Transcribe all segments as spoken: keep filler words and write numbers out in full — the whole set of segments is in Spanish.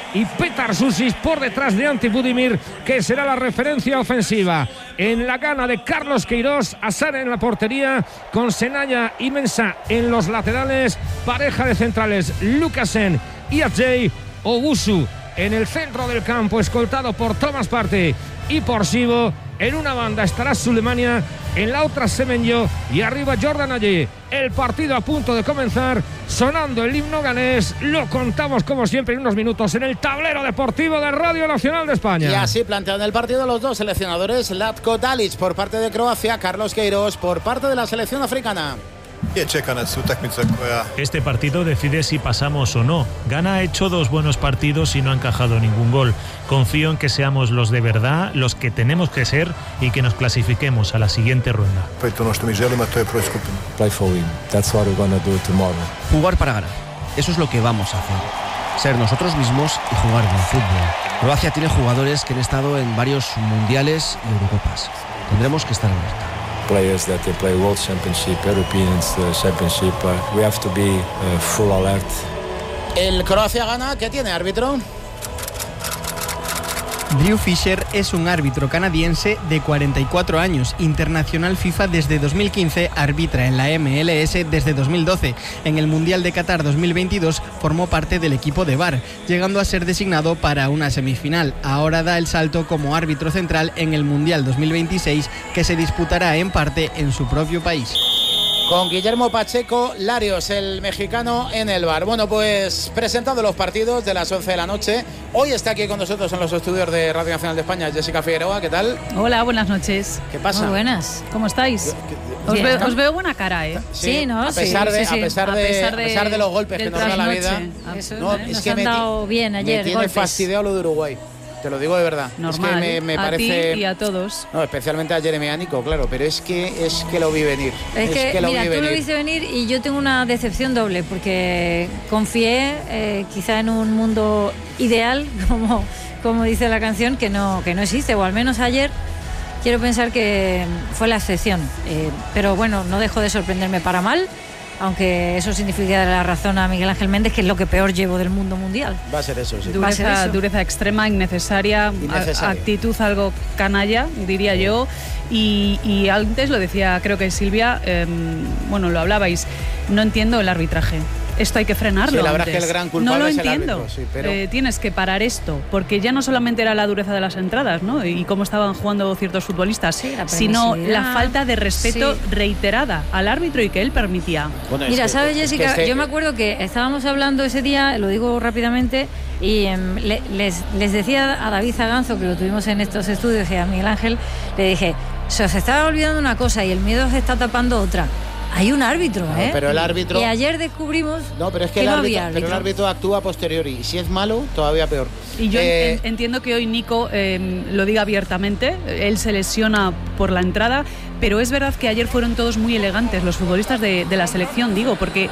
y Petar Susis por detrás de Ante Budimir, que será la referencia ofensiva. En la gana de Carlos Queiroz, Azar en la portería, con Senaya y Mensah en los laterales, pareja de centrales Lucasen y Adjei, Owusu en el centro del campo, escoltado por Thomas Partey y por Sibo. En una banda estará Sulemania, en la otra Semenyo y arriba Jordan Ayew. El partido a punto de comenzar, sonando el himno ganés. Lo contamos como siempre en unos minutos en el tablero deportivo de Radio Nacional de España. Y así plantean el partido los dos seleccionadores: Latko Dalic por parte de Croacia, Carlos Queiroz por parte de la selección africana. Este partido decide si pasamos o no. Ghana ha hecho dos buenos partidos y no ha encajado ningún gol. Confío en que seamos los de verdad, los que tenemos que ser, y que nos clasifiquemos a la siguiente ronda. Jugar para ganar. Eso es lo que vamos a hacer. Ser nosotros mismos y jugar buen fútbol. Croacia tiene jugadores que han estado en varios mundiales y Eurocopas. Tendremos que estar alerta. Players that they play World Championship, European Championship, uh, we have to be uh, full alert. El Croacia gana, ¿qué tiene, árbitro? Drew Fisher es un árbitro canadiense de cuarenta y cuatro años, internacional FIFA desde dos mil quince, arbitra en la M L S desde dos mil doce. En el Mundial de Qatar dos mil veintidós formó parte del equipo de V A R, llegando a ser designado para una semifinal. Ahora da el salto como árbitro central en el Mundial dos mil veintiséis, que se disputará en parte en su propio país. Con Guillermo Pacheco Larios, el mexicano, en el V A R. Bueno, pues presentando los partidos de las once de la noche. Hoy está aquí con nosotros en los estudios de Radio Nacional de España Jessica Figueroa, ¿qué tal? Hola, buenas noches. ¿Qué pasa? Muy buenas, ¿cómo estáis? Os veo, os veo buena cara, ¿eh? Sí, sí ¿no? A pesar, sí, de, sí, sí. A, pesar de, a, pesar de, a pesar de los golpes que nos da la vida. Eso, no, ¿eh? es nos que han me dado bien ayer, me tiene golpes. fastidiado lo de Uruguay. Te lo digo de verdad. Normal, es que me, me a parece... ti y a todos. No, especialmente a Jeremy Ánico, claro, pero es que es que lo vi venir. Es, es que, que lo mira, vi tú venir. lo viste venir y yo tengo una decepción doble, porque confié eh, quizá en un mundo ideal, como, como dice la canción, que no, que no existe, o al menos ayer quiero pensar que fue la excepción. Eh, pero bueno, no dejó de sorprenderme para mal, aunque eso significa la razón a Miguel Ángel Méndez, que es lo que peor llevo del mundo mundial. Va a ser eso, sí. Dureza, Va a ser eso. dureza extrema, innecesaria, Innecesaria. A, actitud algo canalla, diría sí. yo. Y, y antes lo decía, creo que Silvia, eh, bueno, lo hablabais, no entiendo el arbitraje. Esto hay que frenarlo. Sí, la verdad antes. es que el gran culpable no lo es entiendo. El árbitro, sí, pero... eh, tienes que parar esto, porque ya no solamente era la dureza de las entradas, ¿no? Y cómo estaban jugando ciertos futbolistas, sí, la sino la falta de respeto sí. reiterada al árbitro y que él permitía. Bueno, Mira, que, ¿sabes, Jessica? Es que este... Yo me acuerdo que estábamos hablando ese día, lo digo rápidamente, y eh, le, les, les decía a David Zaganzo, que lo tuvimos en estos estudios, y a Miguel Ángel, le dije, se os estaba olvidando una cosa y el miedo se está tapando otra. Hay un árbitro, ¿eh? No, pero el árbitro... Y ayer descubrimos no, pero es que, que el, no árbitro, había árbitro. Pero el árbitro actúa a posteriori. Y si es malo, todavía peor. Y yo eh... entiendo que hoy Nico eh, lo diga abiertamente. Él se lesiona por la entrada. Pero es verdad que ayer fueron todos muy elegantes, los futbolistas de, de la selección, digo, porque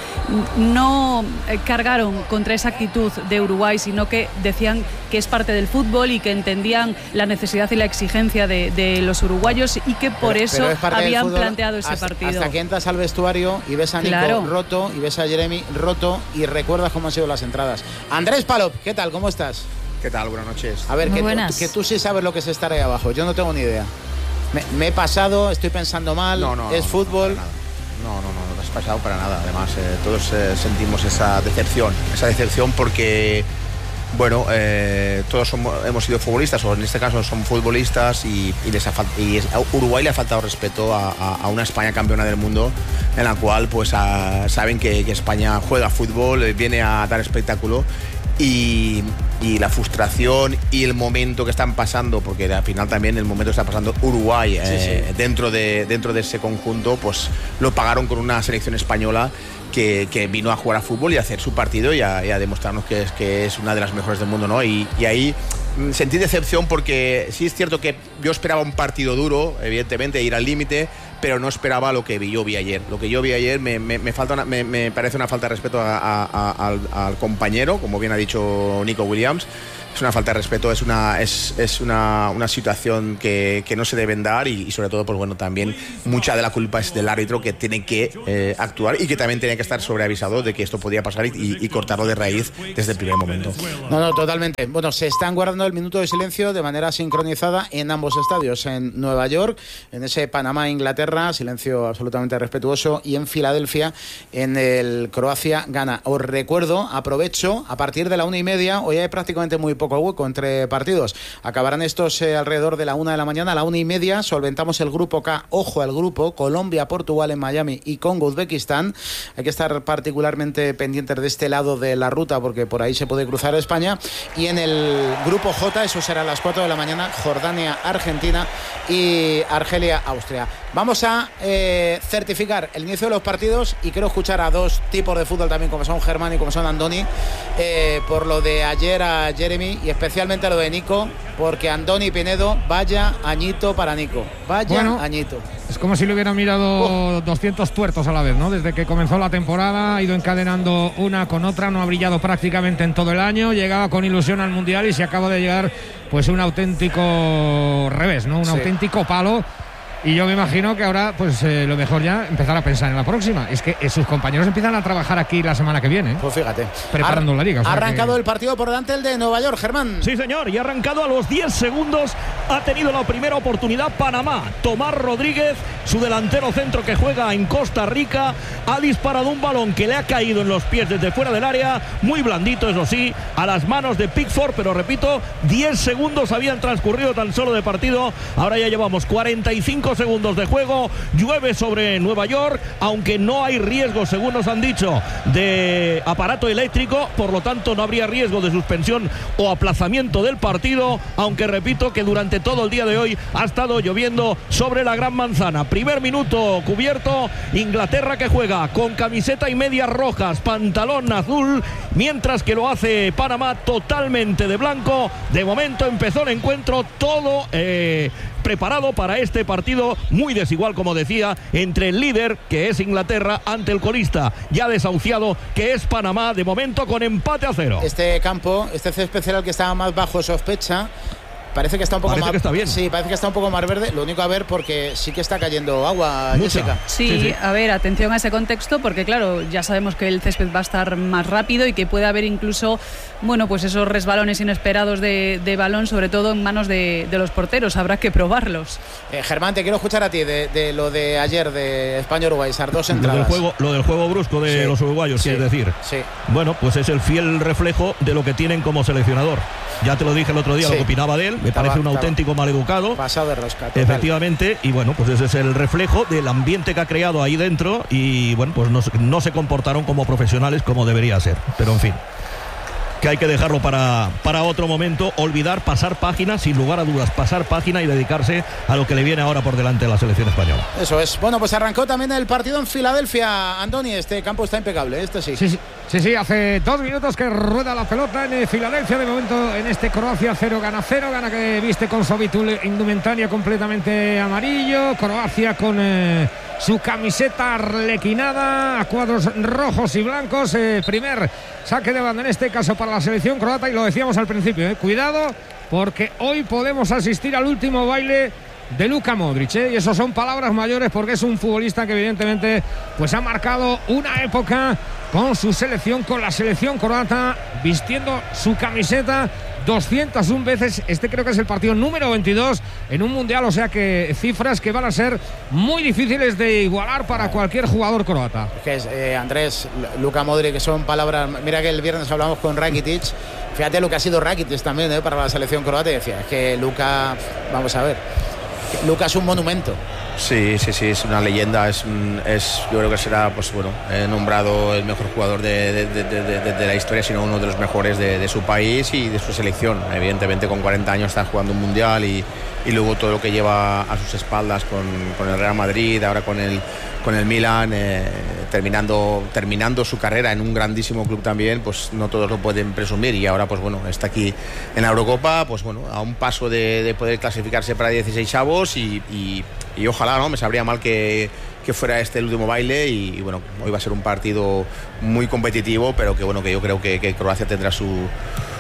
no cargaron contra esa actitud de Uruguay, sino que decían que es parte del fútbol y que entendían la necesidad y la exigencia de, de los uruguayos y que por pero, eso pero habían planteado ese hasta, partido. Hasta que entras al vestuario y ves a Nico claro. roto y ves a Jeremy roto y recuerdas cómo han sido las entradas. Andrés Palop, ¿qué tal? ¿Cómo estás? ¿Qué tal? Buenas noches. A ver, Muy que, buenas. Tú, que tú sí sabes lo que es estar ahí abajo. Yo no tengo ni idea. Me, me he pasado, estoy pensando mal, no, no, es no, fútbol. No, no, no, no te has pasado para nada. Además, eh, todos eh, sentimos esa decepción, esa decepción porque, bueno, eh, todos somos, hemos sido futbolistas, o en este caso somos futbolistas, y, y, les ha, y a Uruguay le ha faltado respeto a, a, a una España campeona del mundo, en la cual pues a, saben que, que España juega fútbol, viene a dar espectáculo. Y, y la frustración y el momento que están pasando, porque al final también el momento que está pasando Uruguay eh, sí, sí. Dentro, de, dentro de ese conjunto, pues lo pagaron con una selección española que, que vino a jugar a fútbol y a hacer su partido y a, y a demostrarnos que es, que es una de las mejores del mundo, ¿no? Y, y ahí sentí decepción porque sí es cierto que yo esperaba un partido duro, evidentemente, ir al límite, pero no esperaba lo que vi, yo vi ayer. Lo que yo vi ayer me, me, me, falta una, me, me parece una falta de respeto a, a, a, al, al compañero, como bien ha dicho Nico Williams, es una falta de respeto, es una, es, es una, una situación que, que no se deben dar y, y sobre todo, pues bueno, también mucha de la culpa es del árbitro, que tiene que eh, actuar y que también tiene que estar sobreavisado de que esto podía pasar y, y, y cortarlo de raíz desde el primer momento. No, no, totalmente. Bueno, se están guardando el minuto de silencio de manera sincronizada en ambos estadios, en Nueva York, en ese Panamá-Inglaterra, silencio absolutamente respetuoso, y en Filadelfia, en el Croacia-Ghana. Os recuerdo, aprovecho, a partir de la una y media, hoy hay prácticamente muy poco hueco entre partidos. Acabarán estos eh, alrededor de la una de la mañana. A la una y media solventamos el grupo K. Ojo al grupo: Colombia, Portugal en Miami y Congo, Uzbekistán. Hay que estar particularmente pendientes de este lado de la ruta, porque por ahí se puede cruzar a España. Y en el grupo J, eso será a las cuatro de la mañana, Jordania, Argentina y Argelia, Austria. Vamos a eh, certificar el inicio de los partidos, y quiero escuchar a dos tipos de fútbol también, como son Germán y como son Andoni, eh, por lo de ayer a Jeremy, y especialmente lo de Nico, porque Andoni Pinedo, vaya añito para Nico, vaya bueno, añito. Es como si le hubieran mirado oh. doscientos tuertos a la vez, ¿no? Desde que comenzó la temporada ha ido encadenando una con otra, no ha brillado prácticamente en todo el año, llegaba con ilusión al Mundial y se acaba de llegar pues un auténtico revés, ¿no? Un sí. auténtico palo. Y yo me imagino que ahora, pues eh, lo mejor ya empezar a pensar en la próxima. Es que eh, sus compañeros empiezan a trabajar aquí la semana que viene. Pues fíjate. Preparando Ar- la liga. O sea ha arrancado que... el partido por delante, el de Nueva York, Germán. Sí, señor. Y ha arrancado a los diez segundos. Ha tenido la primera oportunidad Panamá. Tomás Rodríguez, su delantero centro que juega en Costa Rica, ha disparado un balón que le ha caído en los pies desde fuera del área. Muy blandito, eso sí, a las manos de Pickford. Pero repito, diez segundos habían transcurrido tan solo de partido. Ahora ya llevamos cuarenta y cinco segundos de juego. Llueve sobre Nueva York, aunque no hay riesgo, según nos han dicho, de aparato eléctrico, por lo tanto no habría riesgo de suspensión o aplazamiento del partido, aunque repito que durante todo el día de hoy ha estado lloviendo sobre la Gran Manzana. Primer minuto cubierto, Inglaterra que juega con camiseta y medias rojas, pantalón azul, mientras que lo hace Panamá totalmente de blanco. De momento empezó el encuentro todo eh, preparado para este partido muy desigual, como decía, entre el líder, que es Inglaterra, ante el colista ya desahuciado, que es Panamá, de momento con empate a cero. Este campo, este césped era el que estaba más bajo sospecha. Parece que está un poco parece más que está bien. Sí, parece que está un poco más verde. Lo único a ver, porque sí que está cayendo agua, Mucha. Jessica. Sí, sí, sí, a ver, atención a ese contexto, porque claro, ya sabemos que el césped va a estar más rápido y que puede haber incluso, bueno, pues esos resbalones inesperados de, de balón, sobre todo en manos de, de los porteros. Habrá que probarlos. Eh, Germán, te quiero escuchar a ti de, de lo de ayer de España-Uruguay, esas dos entradas. Lo del juego, lo del juego brusco de sí. los uruguayos, sí. quieres decir. Sí. Bueno, pues es el fiel reflejo de lo que tienen como seleccionador. Ya te lo dije el otro día, sí. lo que opinaba de él. Me estaba, parece un auténtico maleducado. Pasado de rosca. Total. Efectivamente. Y bueno, pues ese es el reflejo del ambiente que ha creado ahí dentro. Y bueno, pues no, no se comportaron como profesionales como debería ser. Pero en fin, que hay que dejarlo para, para otro momento. Olvidar, pasar página, sin lugar a dudas, pasar página y dedicarse a lo que le viene ahora por delante a la selección española. Eso es. Bueno, pues arrancó también el partido en Filadelfia, Andoni. Este campo está impecable, este sí. Sí, sí. Sí, sí, hace dos minutos que rueda la pelota en Filadelfia. De momento en este Croacia cero, Ghana cero. Ghana que viste con su habitual indumentaria completamente amarillo. Croacia con eh, su camiseta arlequinada a cuadros rojos y blancos. Eh, primer saque de banda en este caso para la selección croata. Y lo decíamos al principio, eh, cuidado, porque hoy podemos asistir al último baile de Luka Modric, ¿eh? Y eso son palabras mayores, porque es un futbolista que evidentemente pues ha marcado una época con su selección, con la selección croata, vistiendo su camiseta doscientas una veces. Este creo que es el partido número veintidós en un mundial, o sea que cifras que van a ser muy difíciles de igualar para cualquier jugador croata. Es que es, eh, Andrés, Luka Modric, que son palabras. Mira que el viernes hablamos con Rakitic. Fíjate lo que ha sido Rakitic también, eh, para la selección croata, y decía, es que Luka, vamos a ver, Luka es un monumento. Sí, sí, sí, es una leyenda, es, es yo creo que será, pues bueno, eh, nombrado el mejor jugador de, de, de, de, de, de la historia, sino uno de los mejores de, de su país y de su selección. Evidentemente con cuarenta años está jugando un mundial y, y luego todo lo que lleva a sus espaldas con, con el Real Madrid, ahora con el, con el Milan, eh, terminando, terminando su carrera en un grandísimo club también, pues no todos lo pueden presumir, y ahora pues bueno, está aquí en la Eurocopa, pues bueno, a un paso de, de poder clasificarse para dieciseisavos y, y, y ojalá, ¿no? Me sabría mal que, que fuera este el último baile y, y bueno, hoy va a ser un partido muy competitivo, pero que bueno, que yo creo que, que Croacia tendrá su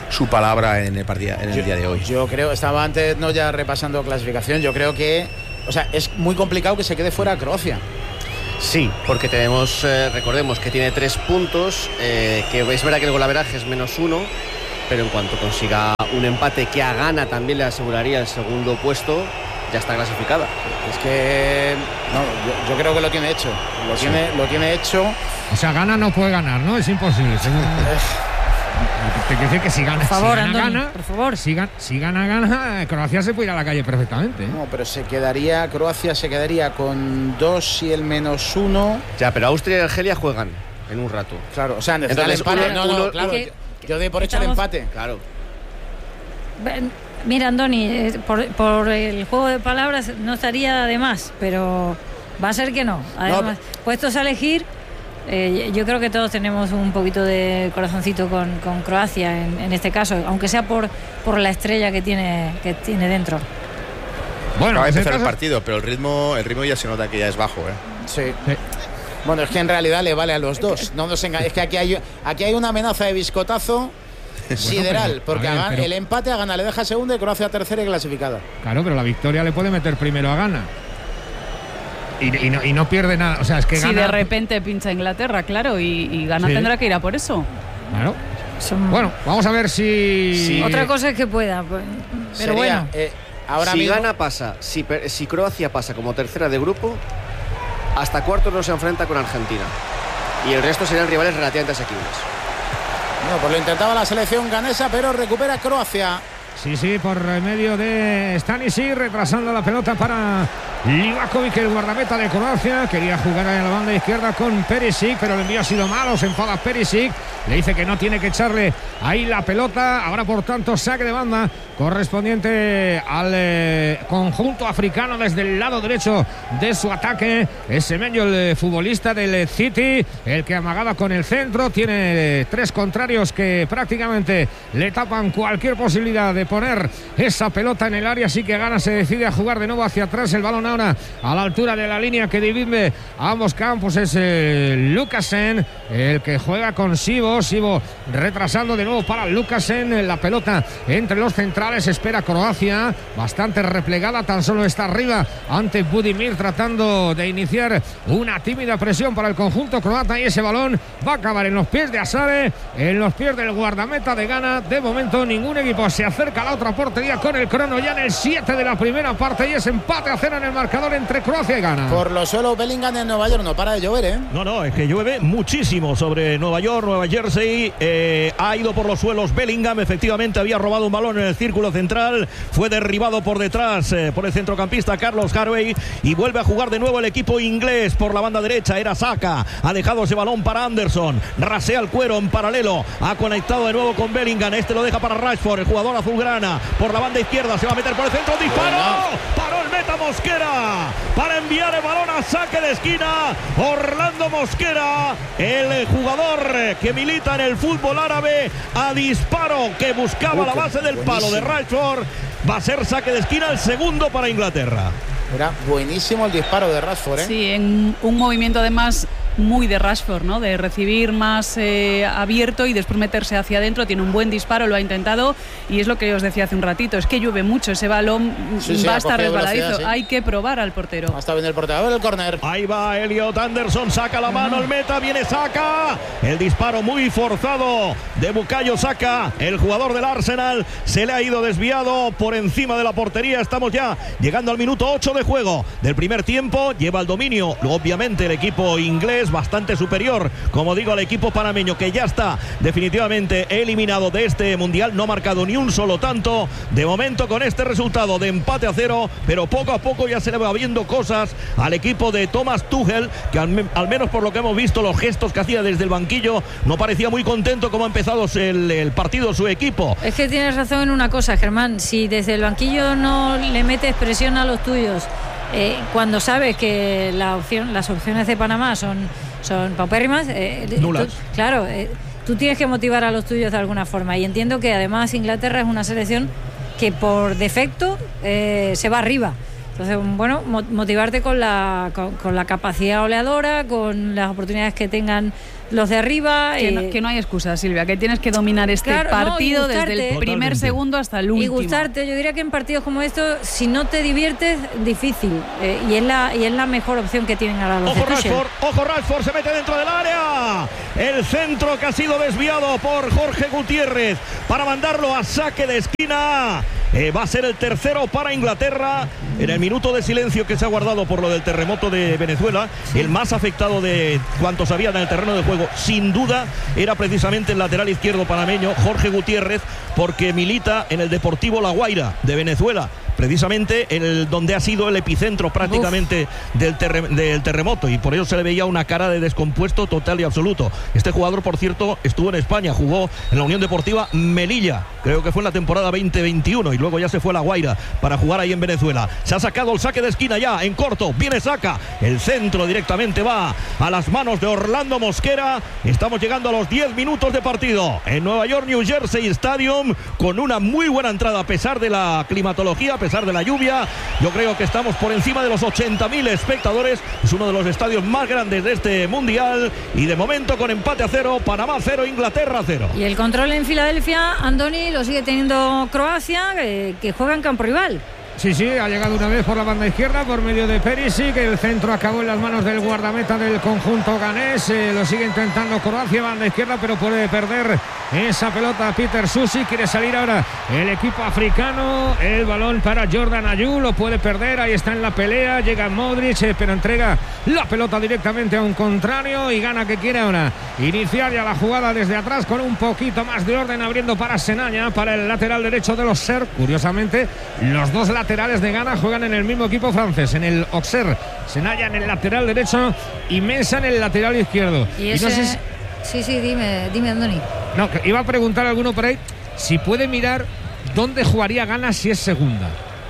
su palabra en el partido, en el yo, día de hoy. Yo creo, estaba antes no ya repasando clasificación, yo creo que, o sea, es muy complicado que se quede fuera Croacia. Sí, porque tenemos, eh, recordemos que tiene tres puntos, eh, que es verdad que el golaveraje es menos uno, pero en cuanto consiga un empate que a Ghana también le aseguraría el segundo puesto, ya está clasificada. Es que no, yo, yo creo que lo tiene hecho, lo sí. tiene, lo tiene hecho. O sea, Ghana no puede ganar, ¿no? Es imposible. Según... Te quiero decir que si gana, por favor, si gana, Andoni, gana, por favor. Si gana, si gana, gana, Croacia se puede ir a la calle perfectamente, ¿eh? No, pero se quedaría, Croacia se quedaría con dos y el menos uno. Ya, pero Austria y Argelia juegan en un rato. Claro, o sea, necesitan el empate. Uno, no, no, uno, claro. que, yo, yo doy por hecho el empate. Claro. Mira, Andoni, por, por el juego de palabras no estaría de más, pero va a ser que no. Además, no, puestos a elegir, eh, yo creo que todos tenemos un poquito de corazoncito con, con Croacia en, en este caso, aunque sea por, por la estrella que tiene, que tiene dentro. Bueno, acaba de empezar el partido, pero el ritmo, el ritmo ya se nota que ya es bajo, ¿eh? Sí. sí. Bueno, es que en realidad le vale a los dos. No nos enga- es que aquí hay, aquí hay una amenaza de biscotazo sideral, bueno, pero, porque a ver, a pero... el empate a Ghana le deja segunda y Croacia tercera y clasificada. Claro, pero la victoria le puede meter primero a Ghana. Y, y, no, y no pierde nada. O sea, es que si Ghana... de repente pincha Inglaterra, claro, y, y Ghana sí. tendrá que ir a por eso. Claro. Son... Bueno, vamos a ver si... Sí. Otra cosa es que pueda, pues, pero Sería, bueno. Eh, ahora si mismo... Ghana pasa, si, si Croacia pasa como tercera de grupo, hasta cuartos no se enfrenta con Argentina. Y el resto serían rivales relativamente asequibles. No, pues lo intentaba la selección ganesa, pero recupera Croacia. Sí, sí, por medio de Stanisic, retrasando la pelota para Livakovic, el guardameta de Croacia. Quería jugar en la banda izquierda con Perisic, pero el envío ha sido malo, se enfada Perisic. Le dice que no tiene que echarle ahí la pelota. Ahora, por tanto, saque de banda correspondiente al eh, conjunto africano desde el lado derecho de su ataque. Es Semenyo, el eh, futbolista del City, el que amagaba con el centro. Tiene eh, tres contrarios que prácticamente le tapan cualquier posibilidad de poner esa pelota en el área. Así que Ghana se decide a jugar de nuevo hacia atrás. El balón ahora a la altura de la línea que divide a ambos campos. Es eh, Lukasen, el que juega con Sivo. Sivo retrasando de nuevo para Lukasen. La pelota entre los centrales. Espera Croacia, bastante replegada, tan solo está arriba ante Budimir, tratando de iniciar una tímida presión para el conjunto croata. Y ese balón va a acabar en los pies de Asare, en los pies del guardameta de Ghana. De momento ningún equipo se acerca a la otra portería con el crono ya en el siete de la primera parte, y es empate a cero en el marcador entre Croacia y Ghana. Por los suelos Bellingham en Nueva York no para de llover, ¿eh? No, no, es que llueve muchísimo sobre Nueva York, Nueva Jersey. Eh, ha ido por los suelos Bellingham, efectivamente había robado un balón en el círculo central, fue derribado por detrás eh, por el centrocampista Carlos Harvey, y vuelve a jugar de nuevo el equipo inglés por la banda derecha. Era Saka, ha dejado ese balón para Anderson, rasea el cuero en paralelo, ha conectado de nuevo con Bellingham, este lo deja para Rashford, el jugador azulgrana, por la banda izquierda, se va a meter por el centro, disparo, paró el meta Mosquera para enviar el balón a saque de esquina. Orlando Mosquera, el jugador que milita en el fútbol árabe, a disparo que buscaba la base del palo de Rashford. Va a ser saque de esquina, el segundo para Inglaterra. Era buenísimo el disparo de Rashford, ¿eh? Sí, en un movimiento además muy de Rashford, ¿no? De recibir más eh, abierto y después meterse hacia adentro. Tiene un buen disparo, lo ha intentado, y es lo que os decía hace un ratito, es que llueve mucho, ese balón sí, sí, va a estar resbaladizo, sí. Hay que probar al portero. Hasta bien el portero, a ver el córner. Ahí va Elliot Anderson, saca la mano, uh-huh. el meta, viene Saka, el disparo muy forzado de Bukayo Saka, el jugador del Arsenal, se le ha ido desviado por encima de la portería. Estamos ya llegando al minuto ocho de juego del primer tiempo, lleva el dominio, obviamente el equipo inglés, bastante superior, como digo, al equipo panameño, que ya está definitivamente eliminado de este mundial, no ha marcado ni un solo tanto de momento con este resultado de empate a cero, pero poco a poco ya se le va viendo cosas al equipo de Thomas Tuchel, que al, al menos por lo que hemos visto, los gestos que hacía desde el banquillo, no parecía muy contento como ha empezado el, el partido su equipo. Es que tienes razón en una cosa, Germán, si desde el banquillo no le metes presión a los tuyos, Eh, cuando sabes que la opción, las opciones de Panamá son, son paupérrimas, eh, nulas. Tú, claro, eh, tú tienes que motivar a los tuyos de alguna forma, y entiendo que además Inglaterra es una selección que por defecto eh, se va arriba. Entonces, bueno, motivarte con la, con, con la capacidad goleadora, con las oportunidades que tengan los de arriba. Que, eh, no, que no hay excusa, Silvia, que tienes que dominar este claro, partido no, desde el Totalmente. primer segundo hasta el último. Y gustarte, yo diría que en partidos como estos, si no te diviertes, difícil. Eh, y, es la, y es la mejor opción que tienen ahora los Ojo de Tuchel. Rashford, ojo Rashford, se mete dentro del área. El centro que ha sido desviado por Jorge Gutiérrez para mandarlo a saque de esquina. Eh, va a ser el tercero para Inglaterra en el minuto de silencio que se ha guardado por lo del terremoto de Venezuela. Sí. El más afectado de cuantos había en el terreno de juego, sin duda, era precisamente el lateral izquierdo panameño Jorge Gutiérrez, porque milita en el Deportivo La Guaira de Venezuela, precisamente en el, donde ha sido el epicentro prácticamente del, terre, del terremoto, y por ello se le veía una cara de descompuesto total y absoluto. Este jugador, por cierto, estuvo en España, jugó en la Unión Deportiva Melilla, creo que fue en la temporada veinte veintiuno, y luego ya se fue a La Guaira para jugar ahí en Venezuela. Se ha sacado el saque de esquina ya en corto, viene Saca, el centro directamente va a las manos de Orlando Mosquera. Estamos llegando a los diez minutos de partido en Nueva York New Jersey Stadium, con una muy buena entrada a pesar de la climatología, a pesar de la lluvia. Yo creo que estamos por encima de los ochenta mil espectadores. Es uno de los estadios más grandes de este mundial, y de momento con empate a cero, Panamá cero, Inglaterra cero. Y el control en Filadelfia, Andoni, lo sigue teniendo Croacia, que, que juega en campo rival. Sí, sí, ha llegado una vez por la banda izquierda por medio de Perisic, que el centro acabó en las manos del guardameta del conjunto ganés. Eh, lo sigue intentando Croacia, banda izquierda, pero puede perder esa pelota Peter Susi. Quiere salir ahora el equipo africano, el balón para Jordan Ayew, lo puede perder, ahí está en la pelea, llega Modric, eh, pero entrega la pelota directamente a un contrario, y Ghana, que quiere ahora iniciar ya la jugada desde atrás con un poquito más de orden, abriendo para Senaya, para el lateral derecho de los Ser. Curiosamente, los dos laterales laterales de Ghana juegan en el mismo equipo francés, en el Auxerre. Senaya en el lateral derecho y Mensah en el lateral izquierdo. Y, ese... y no sé si... Sí, sí, dime, dime, Andoni. No, que iba a preguntar a alguno por ahí si puede mirar dónde jugaría Ghana si es segunda.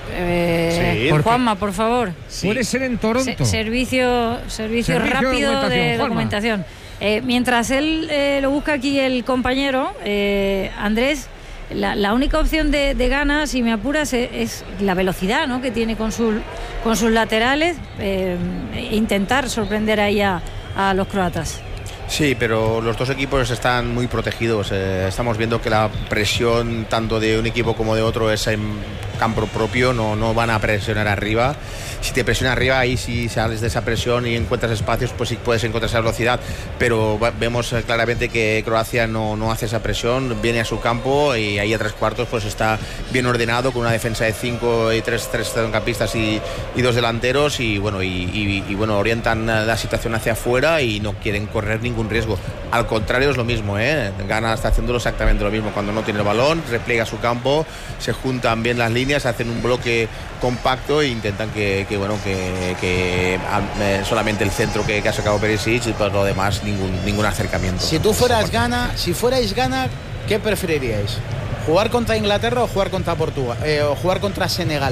Eh, sí. Juanma, por favor. Puede sí. ser en Toronto. Se servicio, servicio, servicio rápido de documentación. De documentación. Eh, mientras él eh, lo busca aquí el compañero, eh, Andrés, La, la única opción de, de Ghana, si me apuras, es, es la velocidad, ¿no?, que tiene con, su, con sus laterales, eh, intentar sorprender ahí a, a los croatas. Sí, pero los dos equipos están muy protegidos. Eh, estamos viendo que la presión tanto de un equipo como de otro es en campo propio, no, no van a presionar arriba. Si te presiona arriba, ahí sí sales de esa presión y encuentras espacios, pues sí puedes encontrar esa velocidad, pero vemos claramente que Croacia no, no hace esa presión, viene a su campo y ahí a tres cuartos pues está bien ordenado, con una defensa de cinco y tres, tres centrocampistas y, y dos delanteros, y bueno, y, y, y bueno, orientan la situación hacia afuera y no quieren correr ningún riesgo. Al contrario, es lo mismo, ¿eh? Ghana está haciéndolo exactamente lo mismo. Cuando no tiene el balón, repliega su campo, se juntan bien las líneas, hacen un bloque compacto e intentan que, que bueno, que, que eh, solamente el centro que, que ha sacado Perisic, y por lo demás ningún, ningún acercamiento. Si tú fueras Ghana, si fuerais Ghana, ¿qué preferiríais? ¿Jugar contra Inglaterra o jugar contra Portugal? Eh, o jugar contra Senegal.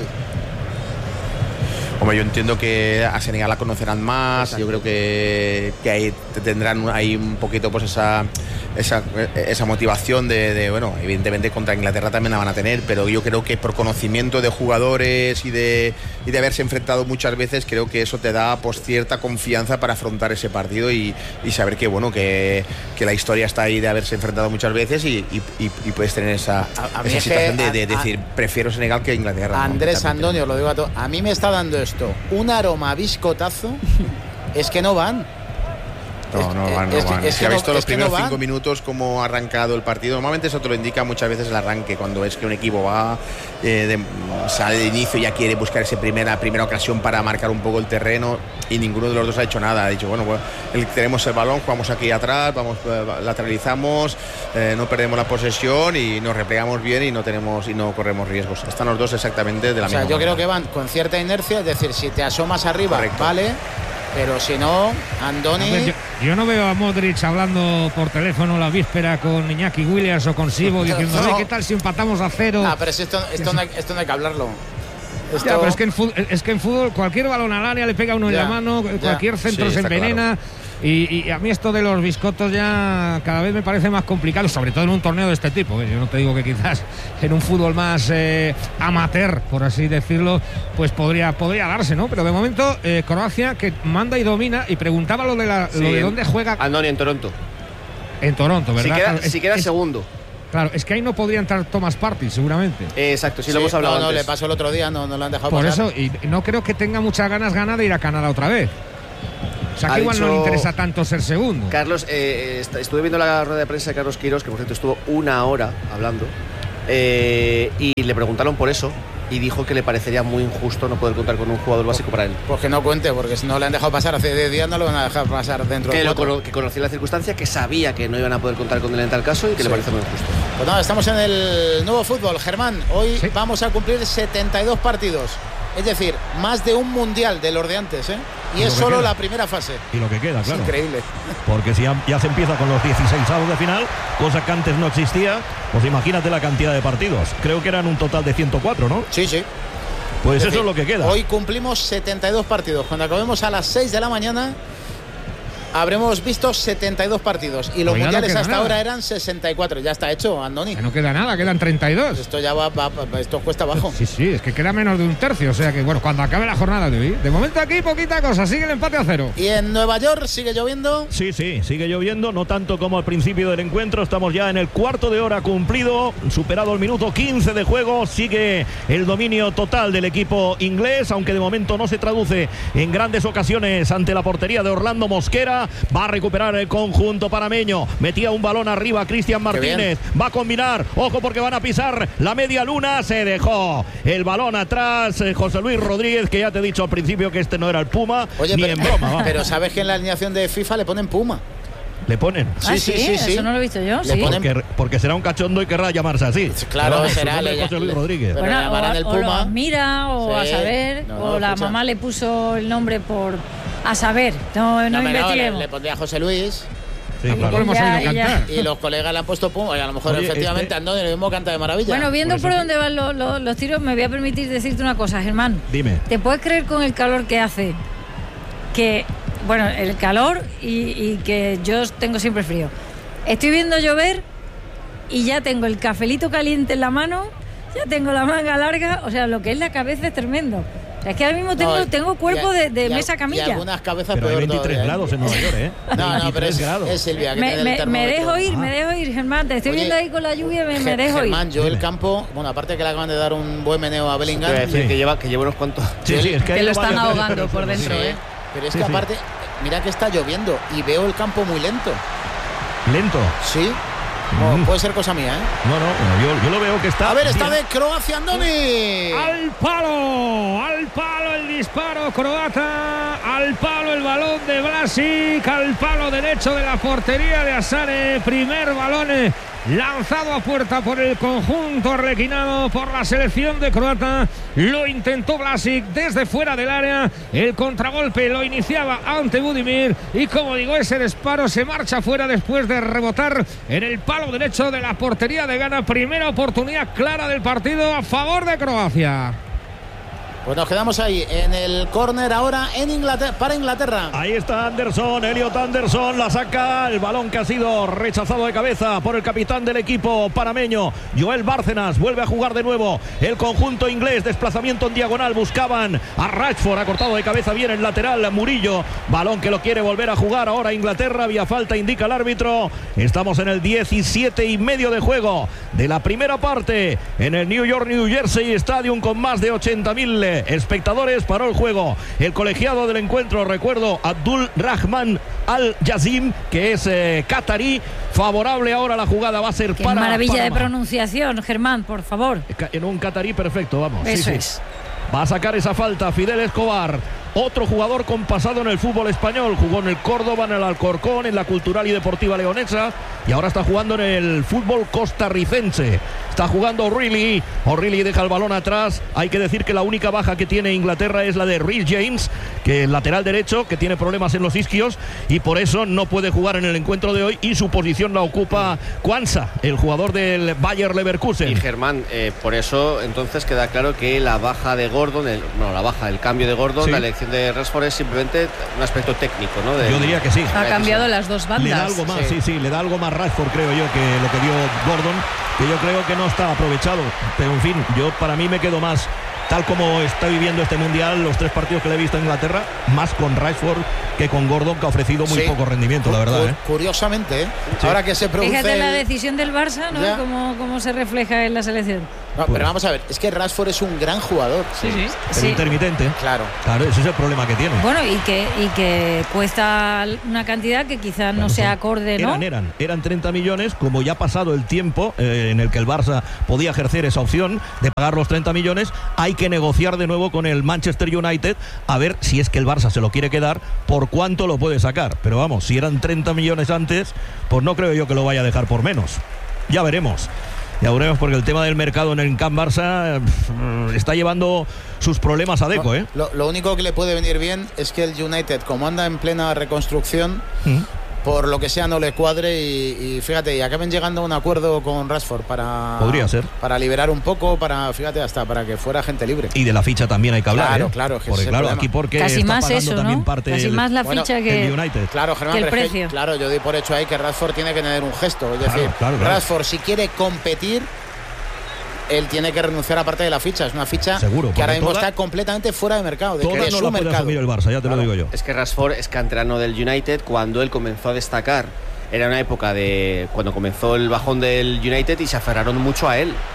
Hombre, yo entiendo que a Senegal la conocerán más. Exacto. Yo creo que, que ahí tendrán ahí un poquito pues esa esa, esa motivación de, de, bueno, evidentemente contra Inglaterra también la van a tener, pero yo creo que por conocimiento de jugadores y de, y de haberse enfrentado muchas veces, creo que eso te da pues cierta confianza para afrontar ese partido y, y saber que bueno que, que la historia está ahí de haberse enfrentado muchas veces y, y, y, y puedes tener esa, a, a esa situación de, de, de decir prefiero Senegal que Inglaterra. Andrés ¿no? Andoni, os lo digo a todos, a mí me está dando esto un aroma a biscotazo. Es que no van. No, no van, no van. Es que ha visto los primeros cinco minutos cómo ha arrancado el partido. Normalmente eso te lo indica muchas veces el arranque, cuando es que un equipo va eh, de, sale de inicio y ya quiere buscar esa primera, primera ocasión para marcar un poco el terreno, y ninguno de los dos ha hecho nada. Ha dicho, bueno, pues el, tenemos el balón, jugamos aquí atrás, vamos, lateralizamos, eh, no perdemos la posesión y nos replegamos bien y no tenemos y no corremos riesgos. Están los dos exactamente de la o sea, misma yo manera. creo que van con cierta inercia, es decir, si te asomas arriba, correcto, vale. Pero si no, Andoni... Yo, yo no veo a Modric hablando por teléfono la víspera con Iñaki Williams o con Sibo diciendo, no. ¿qué tal si empatamos a cero? Ah, pero esto, esto, no, hay, esto no hay que hablarlo. Esto... Ya, pero es que, en fútbol, es que en fútbol cualquier balón al área le pega uno ya, en la mano, ya. cualquier centro sí, se envenena. Claro. Y, y a mí esto de los biscotos ya cada vez me parece más complicado, sobre todo en un torneo de este tipo. Yo no te digo que quizás en un fútbol más eh, amateur, por así decirlo, pues podría, podría darse, ¿no? Pero de momento eh, Croacia, que manda y domina, y preguntaba lo de, la, sí, lo de dónde juega. Andoni, en Toronto. En Toronto, ¿verdad? Si queda, claro, si queda es, segundo. Claro, es que ahí no podría entrar Thomas Partey, seguramente. Eh, exacto, sí, sí, lo hemos hablado no, no, antes. le pasó el otro día, no, no lo han dejado Por pasar. eso, y no creo que tenga muchas ganas ganas de ir a Canadá otra vez. O sea, que Ha igual dicho no le interesa tanto ser segundo. Carlos, eh, est- estuve viendo la rueda de prensa de Carlos Queiroz, que por cierto estuvo una hora hablando, eh, y le preguntaron por eso, y dijo que le parecería muy injusto no poder contar con un jugador básico para él. Pues que no cuente, porque si no le han dejado pasar hace diez días, no lo van a dejar pasar dentro Que, de lo cuatro. cono- que conocía la circunstancia, que sabía que no iban a poder contar con él en tal caso y que Sí. le parece muy injusto. Pues nada, estamos en el nuevo fútbol, Germán. Hoy Sí. vamos a cumplir setenta y dos partidos. Es decir, más de un mundial de los de antes, ¿eh? Y Y es lo que solo queda. la primera fase. Y lo que queda, Es claro. increíble. Porque si ya, ya se empieza con los dieciséis avos de final, cosa que antes no existía, pues imagínate la cantidad de partidos. Creo que eran un total de ciento cuatro, ¿no? Sí, sí. Pues Es eso decir, es lo que queda. Hoy cumplimos setenta y dos partidos. Cuando acabemos a las seis de la mañana, habremos visto setenta y dos partidos. Y los Pues ya no mundiales queda hasta nada. ahora eran sesenta y cuatro. Ya está hecho, Andoni. Que no queda nada, quedan treinta y dos. Esto ya va, va- va- esto cuesta abajo. Sí, sí, es que queda menos de un tercio. O sea que, bueno, cuando acabe la jornada de hoy. De momento aquí, poquita cosa. Sigue el empate a cero. Y en Nueva York sigue lloviendo. Sí, sí, sigue lloviendo, no tanto como al principio del encuentro. Estamos ya en el cuarto de hora cumplido, superado el minuto quince de juego. Sigue el dominio total del equipo inglés, aunque de momento no se traduce en grandes ocasiones ante la portería de Orlando Mosquera. Va a recuperar el conjunto panameño. Metía un balón arriba Cristian Martínez. Va a combinar. Ojo porque van a pisar la media luna. Se dejó el balón atrás eh, José Luis Rodríguez, que ya te he dicho al principio que este no era el Puma. Oye, ni pero, en broma. Vamos. pero sabes que en la alineación de FIFA le ponen Puma. Le ponen. Ah, sí, eso no lo he visto yo. Le Sí. ponen- Porque, porque será un cachondo y querrá llamarse así. Claro, Pero, será, su nombre es le- José Luis le- Rodríguez. pero- Bueno, le llamarán o, el o lo Puma. admira o Sí. a saber, No, o no, la escucha. mamá le puso el nombre por a saber. No, no, No, hombre, no, le, investiguemos. le pondría José Luis. Sí, No claro. podemos Ya, oírlo ya. cantar. Y los colegas le han puesto Puma. Y a lo mejor Oye, efectivamente este- Andoni lo mismo canta de maravilla. Bueno, viendo Por por, eso dónde van los, los- los tiros, me voy a permitir decirte una cosa, Germán. Dime. ¿Te puedes creer con el calor que hace? Que, bueno, el calor y, y que yo tengo siempre frío. Estoy viendo llover y ya tengo el cafelito caliente en la mano, ya tengo la manga larga, o sea, lo que es la cabeza es tremendo. O sea, es que ahora mismo tengo, No, tengo cuerpo y a- de, de y a- mesa Y camilla. algunas cabezas Pero hay peor veintitrés todavía, ¿eh? grados en Nueva York, ¿eh? No, no, pero veintitrés es, grados. es Silvia que Me, tiene el me- me termómetro. dejo ir, Ah. me dejo ir, Germán. Te estoy Oye, viendo ahí con la lluvia, me, me Ge- dejo ir. Germán, yo el Dime. campo, bueno, aparte que le acaban de dar un buen meneo a Te Bellingham, voy a decir Sí. que lleva, que lleva unos cuantos. Sí, sí, es que, Que hay lo están varias veces, ahogando pero por sí, dentro, sí. ¿eh? pero es Sí, que sí. aparte, mira que está lloviendo y veo el campo muy lento. Lento. Sí, Bueno, Mm. puede ser cosa mía, ¿eh? No, no, bueno, yo, yo lo veo que está. A ver, está bien. de Croacia, Andoni. Al palo, al palo el disparo croata, al palo el balón de Vlasic, al palo derecho de la portería de Asare, primer balón eh, lanzado a puerta por el conjunto arlequinado por la selección de Croata, lo intentó Vlasic desde fuera del área, el contragolpe lo iniciaba ante Budimir y como digo, ese disparo se marcha fuera después de rebotar en el palo derecho de la portería de Ghana, primera oportunidad clara del partido a favor de Croacia. Pues nos quedamos ahí en el córner ahora en Inglaterra, para Inglaterra. Ahí está Anderson, Elliot Anderson, la saca, el balón que ha sido rechazado de cabeza por el capitán del equipo panameño, Joel Bárcenas, vuelve a jugar de nuevo el conjunto inglés, desplazamiento en diagonal, buscaban a Rashford, ha cortado de cabeza bien el lateral Murillo, balón que lo quiere volver a jugar ahora Inglaterra, vía falta indica el árbitro, estamos en el diecisiete y medio de juego de la primera parte en el New York New Jersey Stadium con más de ochenta mil espectadores. Paró el juego el colegiado del encuentro, recuerdo, Abdul Rahman Al Yazim, que es eh, catarí. Favorable ahora la jugada va a ser Qué para maravilla de Panamá. pronunciación, Germán, por favor. En un catarí perfecto, vamos. Eso Sí, sí. es. Va a sacar esa falta Fidel Escobar, otro jugador con pasado en el fútbol español, jugó en el Córdoba, en el Alcorcón, en la Cultural y Deportiva Leonesa y ahora está jugando en el fútbol costarricense. Está jugando O'Reilly, O'Reilly deja el balón atrás. Hay que decir que la única baja que tiene Inglaterra es la de Reece James, que es lateral derecho, que tiene problemas en los isquios y por eso no puede jugar en el encuentro de hoy y su posición la ocupa Kwanza, el jugador del Bayer Leverkusen. Y Germán, eh, por eso entonces queda claro que la baja de Gordon, el, no, la baja, el cambio de Gordon, Sí. la elección de Rashford es simplemente un aspecto técnico, ¿no? De- Yo diría que sí. Ha cambiado las dos bandas. Le da algo más, sí. Sí. sí, le da algo más Rashford, creo yo, que lo que dio Gordon, que yo creo que no está aprovechado. Pero en fin, yo para mí me quedo más tal como está viviendo este Mundial, los tres partidos que le he visto a Inglaterra, más con Rashford que con Gordon, que ha ofrecido muy sí. poco rendimiento, la verdad. ¿eh? Curiosamente, ¿eh? Sí. Ahora que se produce... Fíjate el... la decisión del Barça, ¿no? Cómo, cómo se refleja en la selección. No, pues. Pero vamos a ver, es que Rashford es un gran jugador. Sí, sí. Pero sí. intermitente. Claro. Claro, ese es el problema que tiene. Bueno, y que, y que cuesta una cantidad que quizás bueno, no sea acorde, ¿no? Eran, eran, eran treinta millones, como ya ha pasado el tiempo eh, en el que el Barça podía ejercer esa opción de pagar los treinta millones, hay que negociar de nuevo con el Manchester United a ver si es que el Barça se lo quiere quedar, por cuánto lo puede sacar. Pero vamos, si eran treinta millones antes, pues no creo yo que lo vaya a dejar por menos. Ya veremos. Ya veremos, porque el tema del mercado en el Camp Barça pff, está llevando sus problemas a Deco, ¿eh? Lo, lo único que le puede venir bien es que el United, como anda en plena reconstrucción, ¿Mm? por lo que sea no le cuadre y, y fíjate, y acaben llegando a un acuerdo con Rashford para podría ser para liberar un poco, para fíjate hasta para que fuera gente libre. Y de la ficha también hay que hablar, claro, ¿eh? claro, que porque claro, aquí porque casi está más pagando eso, también ¿no? parte casi el, más la bueno, ficha que, el United. Claro, Germán, que el pero precio. Es que, claro, yo doy por hecho ahí que Rashford tiene que tener un gesto, es decir, claro, claro, claro. Rashford si quiere competir, él tiene que renunciar a parte de la ficha. Es una ficha seguro, que ahora mismo toda, está completamente fuera de mercado. De toda que no su la mercado. puede asumir el Barça, ya te claro. lo digo yo. Es que Rashford es canterano del United. Cuando él comenzó a destacar, era una época de cuando comenzó el bajón del United y se aferraron mucho a él.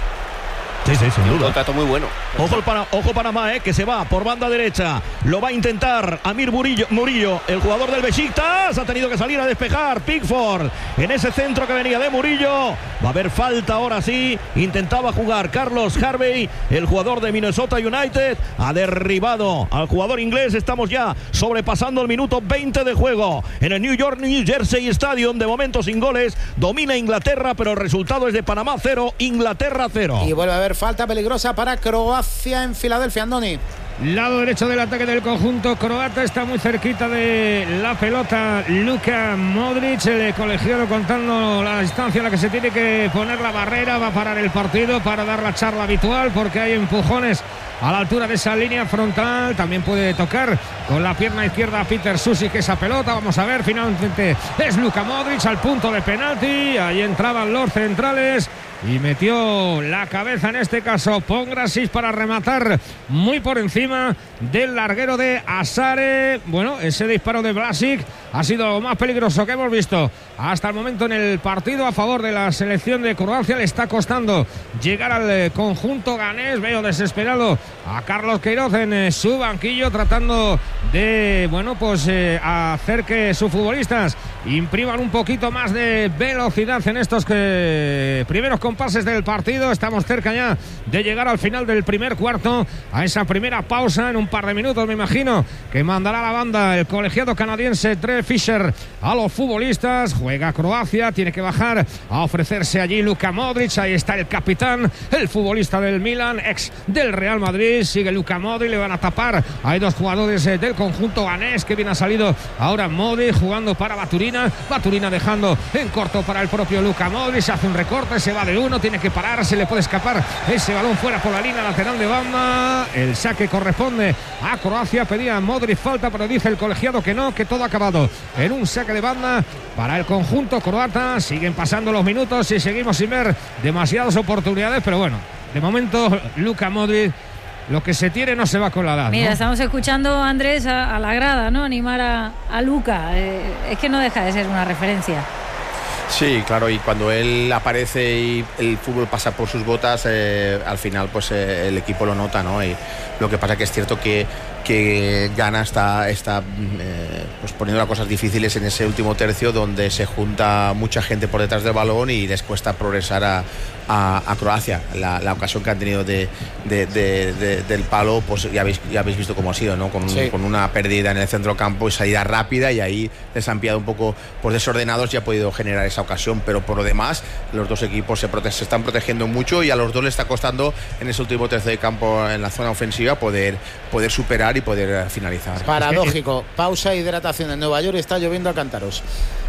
Sí, sí, sin y duda. Un contrato muy bueno. Ojo, el para, ojo Panamá, eh, que se va por banda derecha. Lo va a intentar Amir Murillo, Murillo, el jugador del Besiktas. Ha tenido que salir a despejar Pickford en ese centro que venía de Murillo. Va a haber falta ahora sí. Intentaba jugar Carlos Harvey, el jugador de Minnesota United. Ha derribado al jugador inglés. Estamos ya sobrepasando el minuto veinte de juego en el New York New Jersey Stadium. De momento sin goles. Domina Inglaterra, pero el resultado es de Panamá cero, Inglaterra cero. Y vuelve a haber falta peligrosa para Croacia en Filadelfia, Andoni. Lado derecho del ataque del conjunto croata, está muy cerquita de la pelota Luka Modric, el colegiado contando la distancia a la que se tiene que poner la barrera. Va a parar el partido para dar la charla habitual porque hay empujones a la altura de esa línea frontal. También puede tocar con la pierna izquierda a Peter Susic esa pelota. Vamos a ver, finalmente es Luka Modric al punto de penalti. Ahí entraban los centrales y metió la cabeza en este caso Pongracic para rematar muy por encima del larguero de Asare. Bueno, ese disparo de Vlasic ha sido lo más peligroso que hemos visto hasta el momento en el partido a favor de la selección de Croacia. Le está costando llegar al conjunto ganés. Veo desesperado a Carlos Queiroz en su banquillo tratando de, bueno, pues eh, hacer que sus futbolistas impriman un poquito más de velocidad en estos que primeros compases del partido. Estamos cerca ya de llegar al final del primer cuarto, a esa primera pausa en un par de minutos, me imagino, que mandará la banda el colegiado canadiense Trey Fisher a los futbolistas. Juega Croacia, tiene que bajar a ofrecerse allí Luka Modric. Ahí está el capitán, el futbolista del Milan, ex del Real Madrid. Sigue Luka Modric, le van a tapar. Hay dos jugadores del conjunto ganés, que bien ha salido ahora Modric jugando para Baturina. Baturina dejando en corto para el propio Luka Modric. Hace un recorte, se va de uno, tiene que parar, se le puede escapar ese balón fuera por la línea lateral de banda. El saque corresponde a Croacia. Pedía Modric falta, pero dice el colegiado que no, que todo ha acabado en un saque de banda para el conjunto croata. Siguen pasando los minutos y seguimos sin ver demasiadas oportunidades, pero bueno, de momento Luka Modric, lo que se tiene no se va con la edad. Mira, ¿no? Estamos escuchando a Andrés a, a la grada, ¿no? Animar a, a Luka. Eh, es que no deja de ser una referencia. Sí, claro, y cuando él aparece y el fútbol pasa por sus botas, eh, al final pues eh, el equipo lo nota, ¿no? Y lo que pasa que es cierto que, que Ghana está, está eh, pues poniendo las cosas difíciles en ese último tercio, donde se junta mucha gente por detrás del balón y les cuesta progresar a, a, a Croacia. La, la ocasión que han tenido de, de, de, de, del palo, pues ya habéis, ya habéis visto cómo ha sido, ¿no? Con, sí. con una pérdida en el centro campo y salida rápida, y ahí les han pillado un poco pues, desordenados y ha podido generar esa ocasión, pero por lo demás los dos equipos se, prote- se están protegiendo mucho y a los dos les está costando en ese último tercio de campo en la zona ofensiva poder, poder superar y poder finalizar. Paradójico, pausa e hidratación en Nueva York y está lloviendo a cántaros.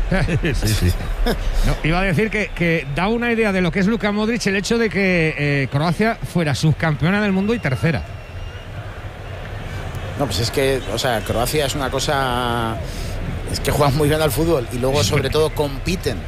sí, sí. No, iba a decir que, que da una idea de lo que es Luka Modric el hecho de que eh, Croacia fuera subcampeona del mundo y tercera. No, pues es que, o sea, Croacia es una cosa, es que juegan muy bien al fútbol y luego sobre todo compiten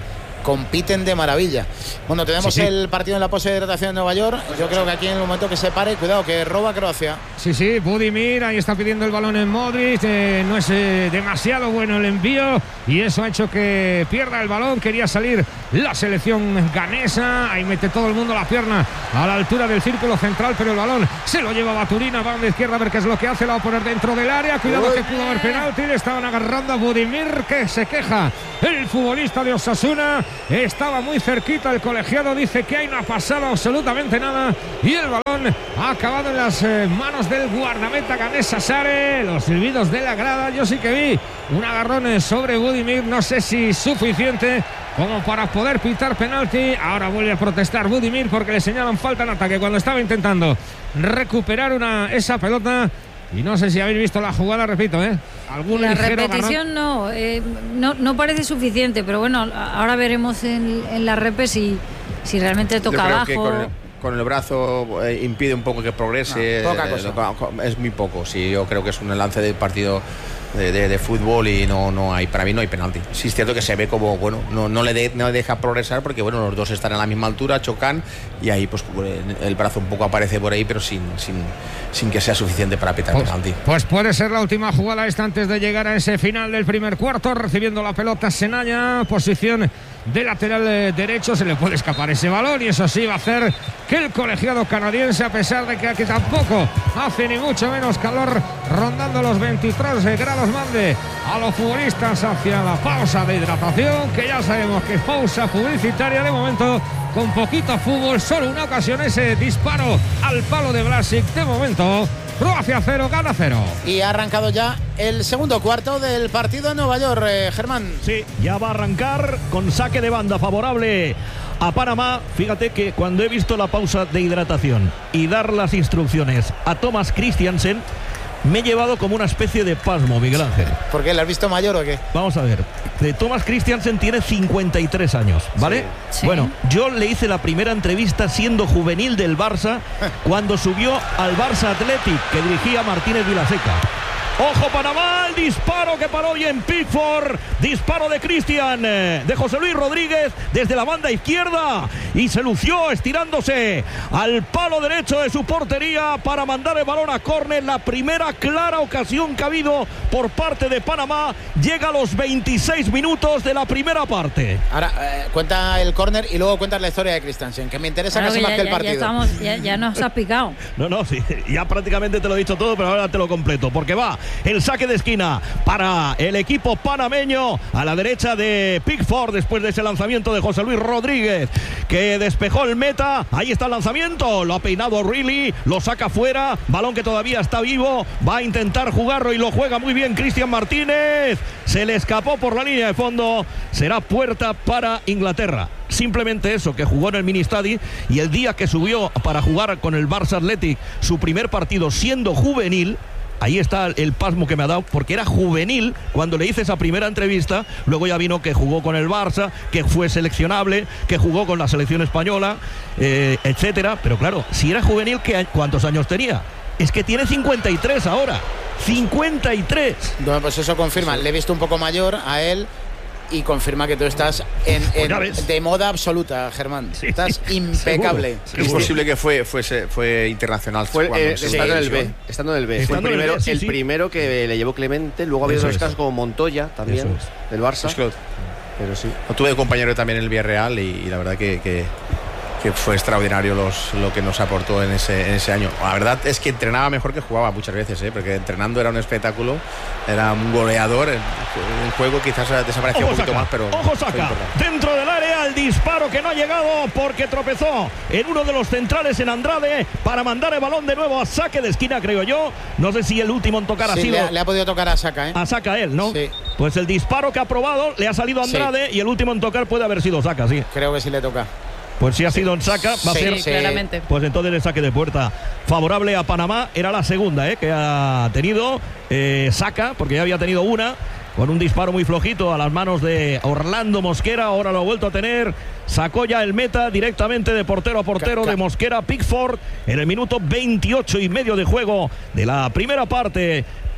compiten de maravilla. Bueno, tenemos sí, sí. el partido en la pose de hidratación en Nueva York. Yo creo que aquí en el momento que se pare, cuidado, que roba Croacia. Sí, sí, Budimir, ahí está pidiendo el balón en Modric, eh, no es eh, demasiado bueno el envío y eso ha hecho que pierda el balón. Quería salir la selección ganesa, ahí mete todo el mundo la pierna a la altura del círculo central, pero el balón se lo lleva Baturina, va a la izquierda a ver qué es lo que hace, la va a poner dentro del área, cuidado Uy. que pudo haber penalti, le estaban agarrando a Budimir, que se queja el futbolista de Osasuna, estaba muy cerquita, el colegiado dice que ahí no ha pasado absolutamente nada y el balón ha acabado en las eh, manos del guardameta ganesa Sare. Los silbidos de la grada, yo sí que vi un agarrón sobre Budimir, no sé si suficiente como para poder pitar penalti. Ahora vuelve a protestar Budimir porque le señalan falta en ataque cuando estaba intentando recuperar una, esa pelota. Y no sé si habéis visto la jugada, repito, ¿eh? Algún la ligero repetición no, eh, no, no parece suficiente, pero bueno, ahora veremos en, en la repe si, si realmente toca Yo creo abajo. Que con, el, con el brazo eh, impide un poco que progrese. No, poca cosa. Eh, es muy poco, sí, yo creo que es un lance del partido de, de, de fútbol y no, no hay, para mí no hay penalti. Sí es cierto que se ve como, bueno, no, no, le, de, no le deja progresar porque, bueno, los dos están a la misma altura, chocan y ahí pues el brazo un poco aparece por ahí, pero sin, sin, sin que sea suficiente para pitar pues, penalti. Pues puede ser la última jugada esta antes de llegar a ese final del primer cuarto, recibiendo la pelota Senaya, posición de lateral derecho, se le puede escapar ese balón y eso sí va a hacer que el colegiado canadiense, a pesar de que aquí tampoco hace ni mucho menos calor, rondando los veintitrés grados, mande a los futbolistas hacia la pausa de hidratación, que ya sabemos que es pausa publicitaria de momento, con poquito fútbol, solo una ocasión, ese disparo al palo de Vlasic. De momento Croacia cero, gana cero. Y ha arrancado ya el segundo cuarto del partido en Nueva York, eh, Germán. Sí, ya va a arrancar con saque de banda favorable a Panamá. Fíjate que cuando he visto la pausa de hidratación y dar las instrucciones a Thomas Christiansen, me he llevado como una especie de pasmo, Miguel Ángel. ¿Por qué? ¿Le has visto mayor o qué? Vamos a ver. Thomas Christiansen tiene cincuenta y tres años, ¿vale? Sí. Bueno, yo le hice la primera entrevista siendo juvenil del Barça cuando subió al Barça Athletic, que dirigía Martínez Vilaseca. Ojo Panamá, el disparo que paró hoy en Pickford, disparo de Cristian, de José Luis Rodríguez desde la banda izquierda y se lució estirándose al palo derecho de su portería para mandar el balón a córner. La primera clara ocasión que ha habido por parte de Panamá llega a los veintiséis minutos de la primera parte. Ahora eh, cuenta el córner y luego cuentas la historia de Christiansen, que me interesa claro, casi que más ya, que el ya, partido. Ya, estamos, ya, ya nos has picado. No, no, sí, ya prácticamente te lo he dicho todo, pero ahora te lo completo, porque va el saque de esquina para el equipo panameño a la derecha de Pickford después de ese lanzamiento de José Luis Rodríguez, que despejó el meta. Ahí está el lanzamiento, lo ha peinado Reilly, lo saca fuera, balón que todavía está vivo, va a intentar jugarlo y lo juega muy bien Cristian Martínez, se le escapó por la línea de fondo, será puerta para Inglaterra. Simplemente eso, que jugó en el Ministadi y el día que subió para jugar con el Barça Athletic su primer partido siendo juvenil, ahí está el pasmo que me ha dado, porque era juvenil cuando le hice esa primera entrevista. Luego ya vino que jugó con el Barça, que fue seleccionable, que jugó con la selección española, eh, etcétera. Pero claro, si era juvenil, ¿cuántos años tenía? Es que tiene cincuenta y tres ahora. cincuenta y tres. Bueno, pues eso confirma. Le he visto un poco mayor a él y confirma que tú estás en, en, de moda absoluta, Germán. Sí, estás impecable. Es posible que fue, fuese, fue internacional. Fue eh, sí, estando sí, en el B. Estando en el B. Fue el primero, B, sí, el sí. primero que le llevó Clemente. Luego ha habido otros casos como Montoya también, es. del Barça. Es que, pero sí. Lo tuve de compañero también en el Villarreal y, y la verdad que, que, que fue extraordinario los, lo que nos aportó en ese, en ese año. La verdad es que entrenaba mejor que jugaba muchas veces, ¿eh? Porque entrenando era un espectáculo, era un goleador. El, el juego quizás desapareció un poquito saca. más, pero... Ojo saca, dentro del área el disparo que no ha llegado porque tropezó en uno de los centrales en Andrade para mandar el balón de nuevo a saque de esquina, creo yo. No sé si el último en tocar sí, ha sido... Le ha, le ha podido tocar a Saka, ¿eh? A Saka él, ¿no? Sí. Pues el disparo que ha probado le ha salido a Andrade sí. y el último en tocar puede haber sido Saka, sí. Creo que sí le toca. Pues si ha sido en Saka, va a sí, ser claramente. Pues entonces el saque de puerta favorable a Panamá. Era la segunda eh, que ha tenido eh, Saka, porque ya había tenido una con un disparo muy flojito a las manos de Orlando Mosquera. Ahora lo ha vuelto a tener. Sacó ya el meta directamente de portero a portero de Mosquera Pickford en el minuto veintiocho y medio de juego de la primera parte.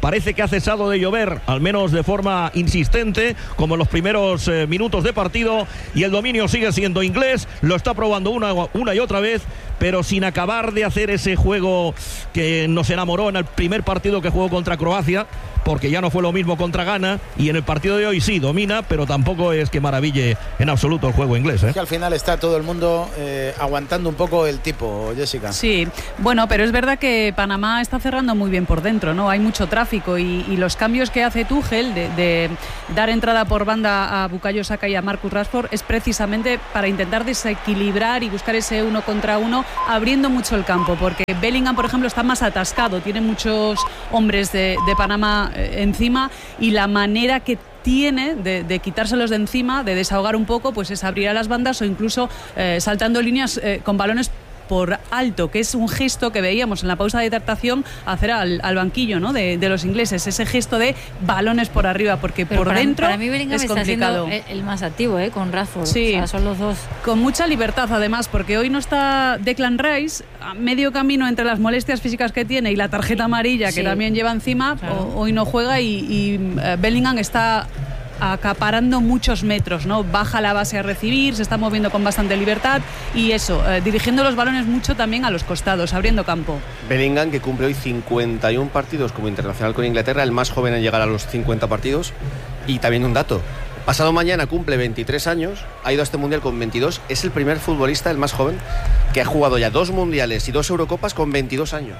parece que ha cesado de llover, al menos de forma insistente, como en los primeros eh, minutos de partido, y el dominio sigue siendo inglés, lo está probando una, una y otra vez, pero sin acabar de hacer ese juego que nos enamoró en el primer partido que jugó contra Croacia, porque ya no fue lo mismo contra Ghana, y en el partido de hoy sí domina, pero tampoco es que maraville en absoluto el juego inglés, ¿eh? Es que al final está todo el mundo eh, aguantando un poco el tipo, Jessica. Sí, bueno, pero es verdad que Panamá está cerrando muy bien por dentro, ¿no? Hay mucho tráfico y, y los cambios que hace Tuchel de, de dar entrada por banda a Bukayo Saka y a Marcus Rashford es precisamente para intentar desequilibrar y buscar ese uno contra uno, abriendo mucho el campo, porque Bellingham, por ejemplo, está más atascado, tiene muchos hombres de, de Panamá eh, encima, y la manera que tiene de, de quitárselos de encima, de desahogar un poco, pues es abrir a las bandas o incluso eh, saltando líneas eh, con balones por alto, que es un gesto que veíamos en la pausa de hidratación hacer al, al banquillo, ¿no? de, de los ingleses, ese gesto de balones por arriba, porque Pero por para, dentro para mí Bellingham es está complicado. siendo el, el más activo, ¿eh? Con Rashford. Sí, o sea, son los dos. Con mucha libertad además, porque hoy no está Declan Rice, a medio camino entre las molestias físicas que tiene y la tarjeta amarilla Sí. que también lleva encima, Claro. o, hoy no juega y, y uh, Bellingham está acaparando muchos metros, ¿no? Baja la base a recibir, se está moviendo con bastante libertad y eso, eh, dirigiendo los balones mucho también a los costados, abriendo campo. Bellingham, que cumple hoy cincuenta y uno partidos como internacional con Inglaterra, el más joven en llegar a los cincuenta partidos. Y también un dato: pasado mañana cumple veintitrés años, ha ido a este mundial con veintidós, es el primer futbolista, el más joven, que ha jugado ya dos mundiales y dos Eurocopas con veintidós años.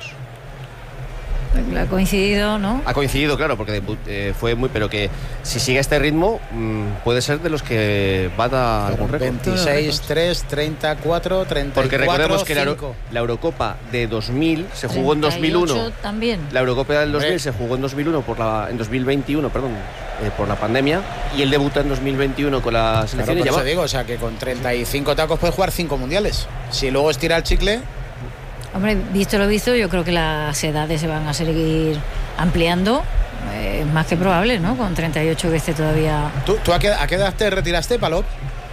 Ha coincidido, ¿no? Ha coincidido, claro, porque eh, fue muy... Pero que si sigue este ritmo, mmm, puede ser de los que van a algún récord. veintiséis, tres, treinta y cuatro, treinta y cuatro, porque recordemos que la, Euro, cinco. la Eurocopa de dos mil se jugó en dos mil uno. También. La Eurocopa del dos mil se jugó en dos mil uno por la, en dos mil veintiuno, perdón, eh, por la pandemia, y él debuta en dos mil veintiuno con la selección. Claro, por y eso digo, o sea que con treinta y cinco tacos puede jugar cinco mundiales. Si luego estira el chicle. Hombre, visto lo visto, yo creo que las edades se van a seguir ampliando. Es eh, más que probable, ¿no? Con treinta y ocho que esté todavía... ¿Tú, tú a, qué, a qué edad te retiraste, Palop?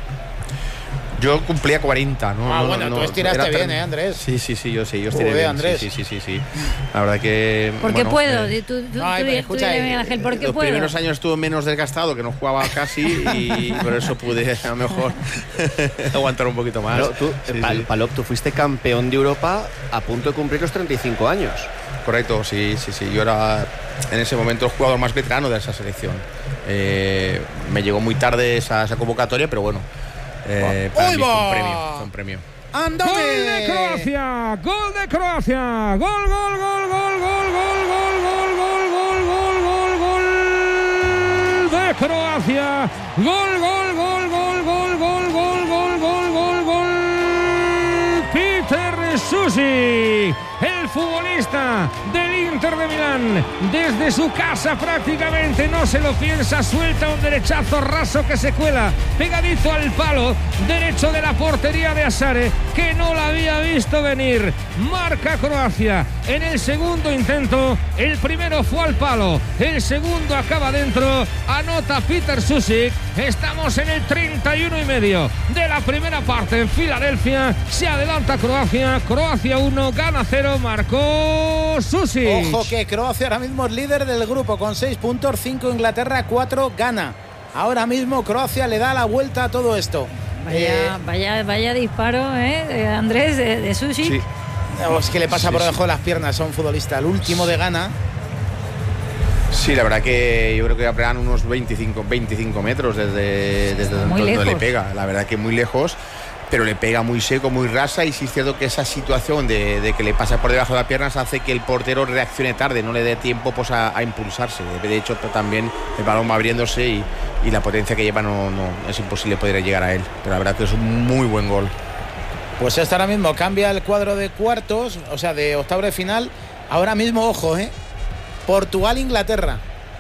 Yo cumplía cuarenta, ¿no? Ah, no, bueno, no, tú estiraste bien, ¿eh, Andrés? Sí, sí, sí, yo sí, yo estiré Joder, bien. Andrés. Sí, sí, sí, sí, sí. La verdad que... ¿Por qué bueno, puedo? eh, Tú, tú, Ay, tú, pero tú escucha, dile, eh, Ángel, ¿por qué los puedo? primeros años estuve menos desgastado, que no jugaba casi, y por eso pude a lo mejor aguantar un poquito más. Pero tú, Sí, Pal, sí. Palop, tú fuiste campeón de Europa a punto de cumplir los treinta y cinco años. Correcto, sí, sí, sí. Yo era en ese momento el jugador más veterano de esa selección. Eh, me llegó muy tarde esa, esa convocatoria, pero bueno, eh, para ¡Uy, mí fue va! un premio, fue un premio. ¡Ándame! Gol de Croacia, gol de Croacia, gol, gol, gol, gol, gol, gol, gol, gol, gol, gol, gol, gol, gol de Croacia, gol, gol, gol, gol, gol, gol, gol, gol, gol, gol, gol, Peter Susi, el futbolista del Inter de Milán, desde su casa prácticamente no se lo piensa, suelta un derechazo raso que se cuela pegadito al palo derecho de la portería de Asare, que no la había visto venir. Marca Croacia en el segundo intento, el primero fue al palo, el segundo acaba dentro, anota Peter Susic. Estamos en el treinta y uno y medio de la primera parte en Filadelfia, se adelanta Croacia, Croacia uno, Ghana cero, marcó Susic. Ojo que Croacia ahora mismo es líder del grupo con seis puntos, cinco Inglaterra, cuatro Ghana. Ahora mismo Croacia le da la vuelta a todo esto. Vaya, Eh, vaya, vaya disparo, ¿eh? De Andrés, de, de Susi. Sí. es que le pasa Sí, por sí. debajo de las piernas a un futbolista. El último de Ghana. Sí, la verdad que yo creo que apregan unos veinticinco, veinticinco metros desde, desde Muy donde lejos. le pega. La verdad que muy lejos, pero le pega muy seco, muy rasa, y sí es cierto que esa situación de, de que le pasa por debajo de las piernas hace que el portero reaccione tarde, no le dé tiempo pues a, a impulsarse. De hecho, también el balón va abriéndose y, y la potencia que lleva no, no es imposible poder llegar a él. Pero la verdad que es un muy buen gol. Pues esto ahora mismo cambia el cuadro de cuartos, o sea, de octavo de final. Ahora mismo, ojo, ¿eh? Portugal-Inglaterra.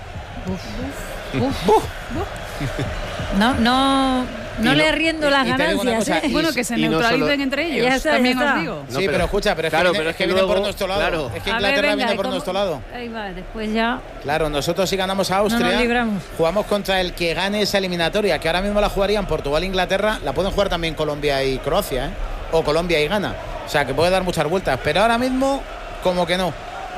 No, no, no Y le lo- rindo y- las y te digo una ganancias, cosa, ¿eh? y- Bueno, que se y no neutralicen solo- entre ellos, Ya está, ya también está. os digo. No, Sí, pero- pero escucha, pero es claro, que viene, pero es que viene luego- por nuestro lado. claro. Es que A ver, Inglaterra venga, viene por ¿cómo? nuestro lado. Ahí va, después ya... Claro, nosotros si ganamos a Austria, No nos libramos. jugamos contra el que gane esa eliminatoria, que ahora mismo la jugarían Portugal e Inglaterra, la pueden jugar también Colombia y Croacia, ¿eh? O Colombia y Ghana. O sea, que puede dar muchas vueltas, pero ahora mismo como que no.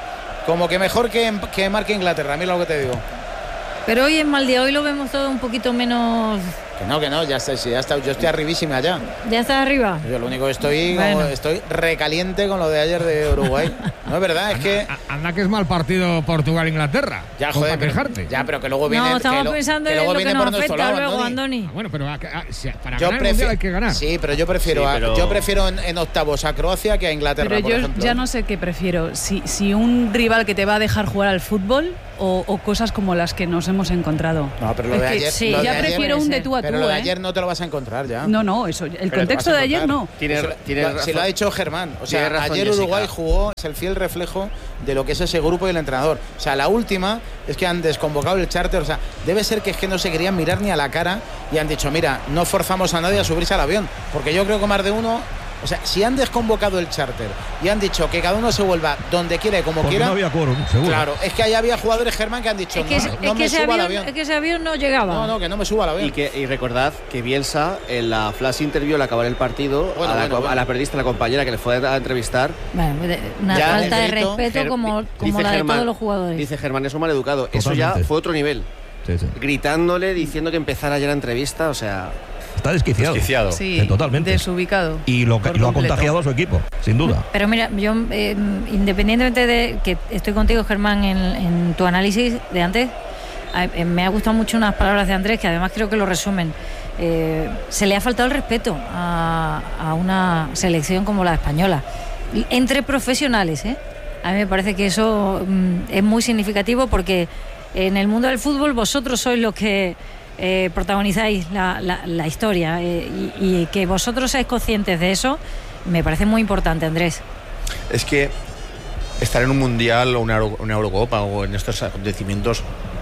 como que mejor que, que marque Inglaterra, mira lo que te digo. Pero hoy es mal día, hoy lo vemos todo un poquito menos... Que no, que no, ya está, ya está, yo estoy arribísima ya. ¿Ya estás arriba? Yo lo único que estoy, bueno. como, estoy recaliente con lo de ayer de Uruguay. No es verdad, es que... Anda que es mal partido Portugal-Inglaterra. Ya, joder, para quejarte. Ya, pero que luego viene... No, estamos que lo, pensando que en luego lo que viene nos por nuestro afecta lado, luego, Andoni. Andoni. Ah, bueno, pero a, a, para yo ganar prefiero, el mundial hay que ganar. Sí, pero yo prefiero, sí, a, pero... yo prefiero en, en octavos a Croacia que a Inglaterra, Pero por yo ejemplo. ya no sé qué prefiero, si, si un rival que te va a dejar jugar al fútbol o, o cosas como las que nos hemos encontrado. No, pero lo Es de que ayer... sí, lo de ya ayer- prefiero un de tú a tú, Pero lo de ¿eh? ayer no te lo vas a encontrar ya. No, no, eso, el Pero contexto te vas de a ayer encontrar. no. Tiene, Eso- tiene lo- razón. si lo ha dicho Germán, o sea, Tiene razón, ayer Jessica. Uruguay jugó, es el fiel reflejo de lo que es ese grupo y el entrenador. O sea, la última es que han desconvocado el charter, o sea, debe ser que es que no se querían mirar ni a la cara y han dicho, mira, no forzamos a nadie a subirse al avión, porque yo creo que más de uno... O sea, si han desconvocado el charter y han dicho que cada uno se vuelva donde quiera y como Porque quiera... no había quórum, seguro. Claro, es que ahí había jugadores, Germán, que han dicho, Es que, no, es, no es que me ese suba al avión, avión. es que ese avión no llegaba. No, no, que no me suba al avión. Y, que, y recordad que Bielsa en la flash interview al acabar el partido Bueno, a, la, bueno, bueno. a la periodista, la compañera que le fue a entrevistar, Bueno, una Ya, falta de Negrito, respeto Ger- como, como dice la de Germán- todos los jugadores. dice Germán, eso mal educado. Eso ya Totalmente. fue otro nivel. Sí, sí. Gritándole, diciendo que empezara ya la entrevista, o sea... Está desquiciado. Desquiciado. Sí, Eh, totalmente. desubicado. Y lo, por lo ha completo. contagiado a su equipo, sin duda. Pero mira, yo eh, independientemente de que estoy contigo, Germán, en, en tu análisis de antes, a- eh, me ha gustado mucho unas palabras de Andrés que además creo que lo resumen. Eh, se le ha faltado el respeto a, a una selección como la española, y entre profesionales, ¿eh? A mí me parece que eso mm, es muy significativo porque en el mundo del fútbol vosotros sois los que eh, protagonizáis la, la, la historia eh, y, y que vosotros seáis conscientes de eso me parece muy importante, Andrés. Es que estar en un mundial o una, Euro, una Eurocopa o en estos acontecimientos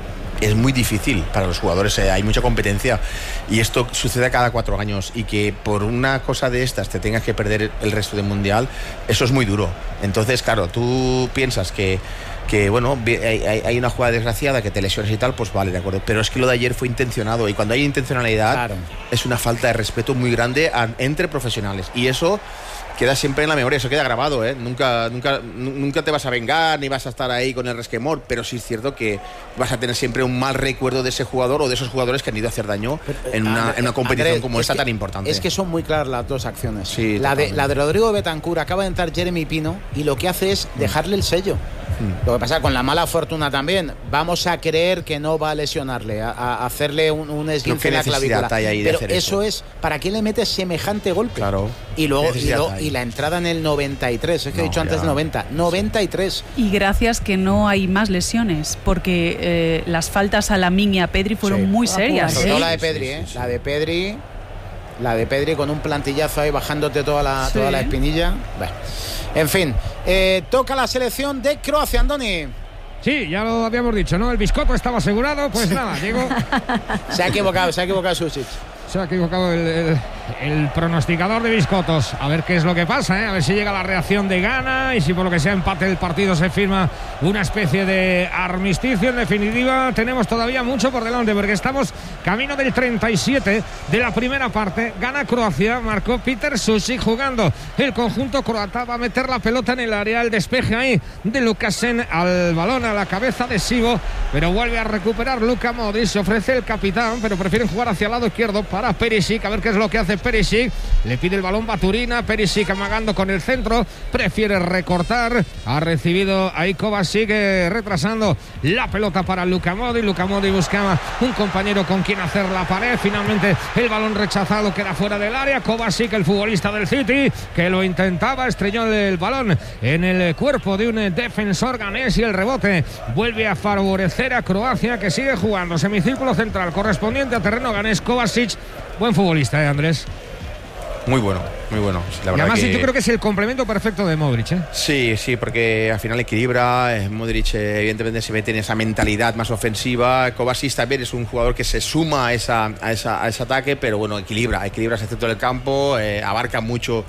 es muy difícil para los jugadores, eh, hay mucha competencia y esto sucede cada cuatro años y que por una cosa de estas te tengas que perder el resto del mundial, eso es muy duro. Entonces, claro, tú piensas que, que bueno, hay, hay una jugada desgraciada que te lesiones y tal, pues vale, de acuerdo, pero es que lo de ayer fue intencionado y cuando hay intencionalidad Claro. es una falta de respeto muy grande a, entre profesionales y eso queda siempre en la memoria, eso queda grabado, ¿eh? Nunca, nunca, nunca te vas a vengar ni vas a estar ahí con el resquemor, pero sí es cierto que vas a tener siempre un mal recuerdo de ese jugador o de esos jugadores que han ido a hacer daño en una, en una competición Andrés, como es esta que- tan importante. Es que son muy claras las dos acciones. Sí, la, de, totalmente. la de Rodrigo Betancur, acaba de entrar Jeremy Pino y lo que hace es dejarle el sello. Mm. Lo que pasa con la mala fortuna también, vamos a creer que no va a lesionarle, a, a hacerle un, un esguince ¿qué en la necesidad clavícula. hay ahí de Pero hacer eso eso? es, ¿para qué le metes semejante golpe? Claro. Y luego y, Necesidad lo- hay. y la entrada en el noventa y tres, es que he No, dicho antes ya. noventa, noventa y tres. Y gracias que no hay más lesiones, porque eh, las faltas a Lamine y a Pedri fueron Sí. muy Ah, serias. Sobre Sí, todo ¿eh? la de sí, Pedri, sí, ¿eh? sí. La de Pedri, la de Pedri con un plantillazo ahí bajándote toda la, Sí. toda la espinilla. Bueno. En fin, eh, toca la selección de Croacia, Andoni. Sí, ya lo habíamos dicho, ¿no? El biscoto estaba asegurado, pues nada, Diego. Se ha equivocado, se ha equivocado Susic. Se ha equivocado el, el- el pronosticador de biscotos. A ver qué es lo que pasa, ¿eh? A ver si llega la reacción de Ghana y si por lo que sea empate el partido se firma una especie de armisticio. En definitiva, tenemos todavía mucho por delante porque estamos camino del treinta y siete de la primera parte. Gana Croacia, marcó Peter Susic jugando el conjunto croata. Va a meter la pelota en el área, el despeje ahí de Lukasen al balón a la cabeza de Sivo, pero vuelve a recuperar Luka Modric. Se ofrece el capitán, pero prefieren jugar hacia el lado izquierdo para Perisic, a ver qué es lo que hace Perisic. Le pide el balón Baturina, Perisic amagando con el centro, prefiere recortar, ha recibido ahí Kovacic eh, retrasando la pelota para Luka Modric. Luka Modric buscaba un compañero con quien hacer la pared, finalmente el balón rechazado queda fuera del área. Kovacic, el futbolista del City, que lo intentaba, estrelló el balón en el cuerpo de un defensor ganés y el rebote vuelve a favorecer a Croacia, que sigue jugando semicírculo central correspondiente a terreno ganés. Kovacic, buen futbolista, ¿eh, Andrés? Muy bueno, muy bueno. Sí, la Y verdad además que... yo creo que es el complemento perfecto de Modric, ¿eh? Sí, sí, porque al final equilibra. eh, Modric, eh, evidentemente, se mete en esa mentalidad más ofensiva. Kovacic también es un jugador que se suma a, esa, a, esa, a ese ataque, pero bueno, equilibra, equilibra ese centro del campo, eh, abarca mucho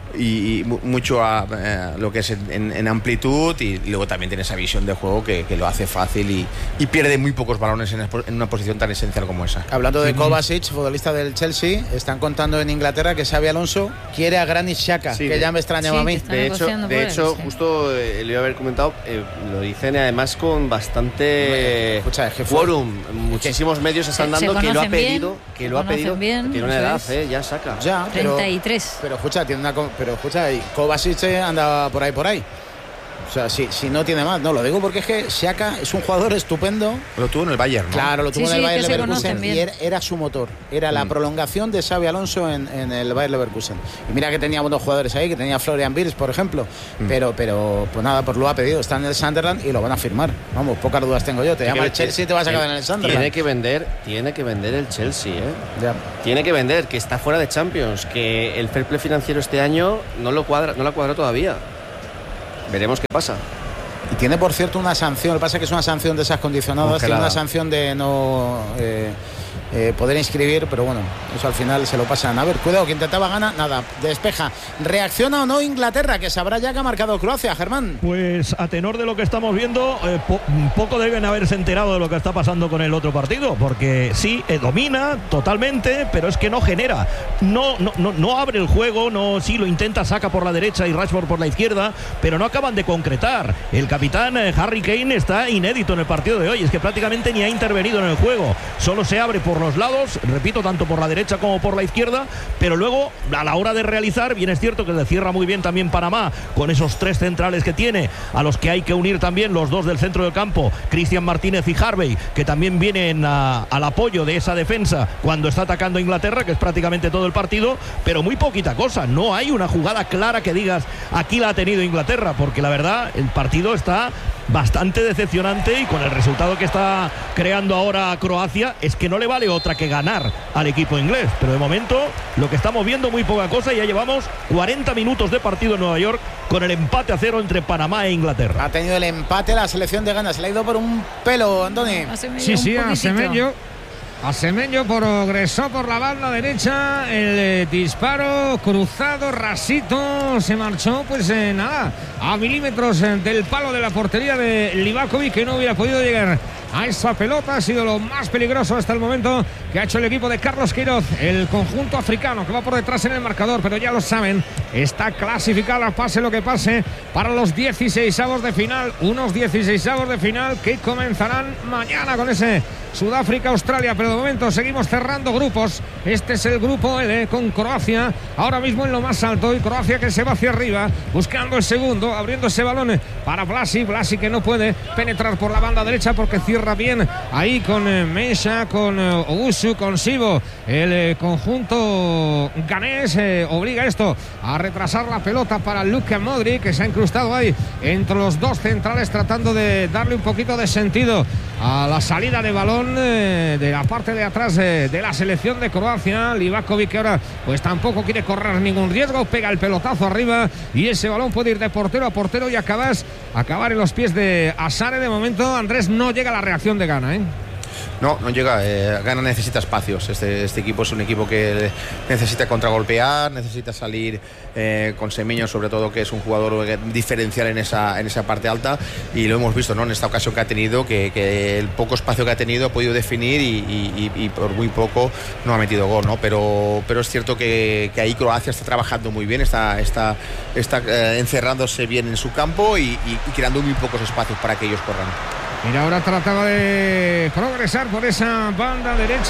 y, y mucho a eh, lo que es en, en amplitud, y luego también tiene esa visión de juego que, que lo hace fácil y, y pierde muy pocos balones en, en una posición tan esencial como esa. Hablando de Kovacic, futbolista del Chelsea, están contando en Inglaterra que Xabi Alonso quiere a Granit Xhaka, sí, que de, ya me extrañaba sí, a mí. De hecho, de hecho sí. justo eh, lo iba a haber comentado, eh, lo dicen además con bastante Escucha, es que quórum. Muchísimos medios están se, dando se que lo ha bien, pedido, que lo ha pedido, bien, tiene una edad, eh, ya saca. Ya, pero, treinta y tres. Pero escucha, tiene una, pero escucha, Kovacic anda por ahí, por ahí. O sea, si, si no tiene más, no, lo digo porque es que Xhaka es un jugador estupendo. Lo tuvo en el Bayern, ¿no? Claro, lo tuvo sí, en el sí, Bayern Leverkusen y era, era su motor. Era mm. la prolongación de Xabi Alonso en, en el Bayern Leverkusen. Y mira que tenía buenos jugadores ahí, que tenía Florian Wirtz, por ejemplo. Mm. Pero, pero, pues nada, pues lo ha pedido. Está en el Sunderland y lo van a firmar. Vamos, pocas dudas tengo yo. Te llama el Chelsea y te vas a quedar en el Sunderland. Tiene que vender, tiene que vender el Chelsea, ¿eh? Ya. Tiene que vender, que está fuera de Champions, que el fair play financiero este año no lo cuadra, no lo cuadra todavía. Veremos qué pasa. Y tiene, por cierto, una sanción. Lo que pasa es que es una sanción de esas condicionadas. Congelada. Tiene una sanción de no eh, eh, poder inscribir, pero bueno, eso al final se lo pasan. A ver, cuidado, que intentaba ganar, nada, despeja. ¿Reacciona o no Inglaterra? Que sabrá ya que ha marcado Croacia, Germán. Pues a tenor de lo que estamos viendo, eh, po poco deben haberse enterado de lo que está pasando con el otro partido, porque sí, eh, domina totalmente, pero es que no genera. No, no, no, no abre el juego, no, sí lo intenta, saca por la derecha y Rashford por la izquierda, pero no acaban de concretar. El capitán eh, Harry Kane está inédito en el partido de hoy, es que prácticamente ni ha intervenido en el juego, solo se abre por los lados, repito, tanto por la derecha como por la izquierda, pero luego a la hora de realizar, bien es cierto que le cierra muy bien también Panamá con esos tres centrales que tiene, a los que hay que unir también los dos del centro del campo, Cristian Martínez y Harvey, que también vienen a, al apoyo de esa defensa cuando está atacando Inglaterra, que es prácticamente todo el partido, pero muy poquita cosa, no hay una jugada clara que digas aquí la ha tenido Inglaterra, porque la verdad el partido está bastante decepcionante y con el resultado que está creando ahora Croacia es que no le vale otra que ganar al equipo inglés, pero de momento lo que estamos viendo muy poca cosa y ya llevamos cuarenta minutos de partido en Nueva York con el empate a cero entre Panamá e Inglaterra. Ha tenido el empate la selección de Ghana, se le ha ido por un pelo, Andoni. Sí, sí, a Semenyo. A Semenyo progresó por la banda derecha, el eh, disparo cruzado, rasito, se marchó pues eh, nada, a milímetros eh, del palo de la portería de Livakovic, que no hubiera podido llegar a esa pelota. Ha sido lo más peligroso hasta el momento que ha hecho el equipo de Carlos Queiroz, el conjunto africano que va por detrás en el marcador, pero ya lo saben, está clasificada, pase lo que pase, para los dieciseisavos de final, unos dieciseisavos de final que comenzarán mañana con ese Sudáfrica-Australia, pero de momento seguimos cerrando grupos. Este es el grupo L con Croacia ahora mismo en lo más alto, y Croacia que se va hacia arriba buscando el segundo, abriendo ese balón para Blasi, Blasi que no puede penetrar por la banda derecha porque cierra bien ahí con eh, Mensah, con eh, Owusu, con Sibo. El eh, conjunto ganés eh, obliga esto a retrasar la pelota para Luka Modric, que se ha incrustado ahí entre los dos centrales tratando de darle un poquito de sentido a la salida de balón eh, de la parte de atrás eh, de la selección de Croacia. Livakovic, que ahora pues tampoco quiere correr ningún riesgo, pega el pelotazo arriba y ese balón puede ir de portero a portero y acabas acabar en los pies de Asare. De momento, Andrés, no llega la reacción de Ghana, ¿eh? No, no llega. Eh, Ghana necesita espacios. Este, este equipo es un equipo que necesita contragolpear, necesita salir eh, con Semenyo, sobre todo, que es un jugador diferencial en esa, en esa parte alta, y lo hemos visto, ¿no?, en esta ocasión que ha tenido, que, que el poco espacio que ha tenido ha podido definir y, y, y por muy poco no ha metido gol, ¿no? Pero, pero es cierto que, que ahí Croacia está trabajando muy bien, está, está, está eh, encerrándose bien en su campo y, y, y creando muy pocos espacios para que ellos corran. Mira, ahora trataba de progresar por esa banda derecha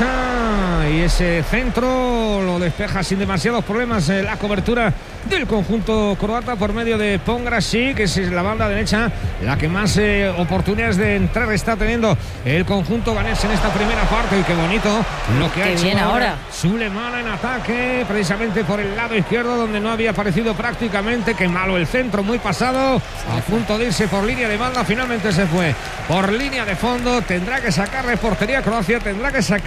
y ese centro lo despeja sin demasiados problemas eh, la cobertura del conjunto croata por medio de Pongracic, que es la banda derecha la que más eh, oportunidades de entrar está teniendo el conjunto ganés en esta primera parte. Y qué bonito lo que qué ha hecho bien ahora Sulemana en ataque, precisamente por el lado izquierdo donde no había aparecido prácticamente. Qué malo el centro, muy pasado, a punto de irse por línea de banda, finalmente se fue por línea de fondo. Tendrá que sacar de portería Croacia, tendrá que sacar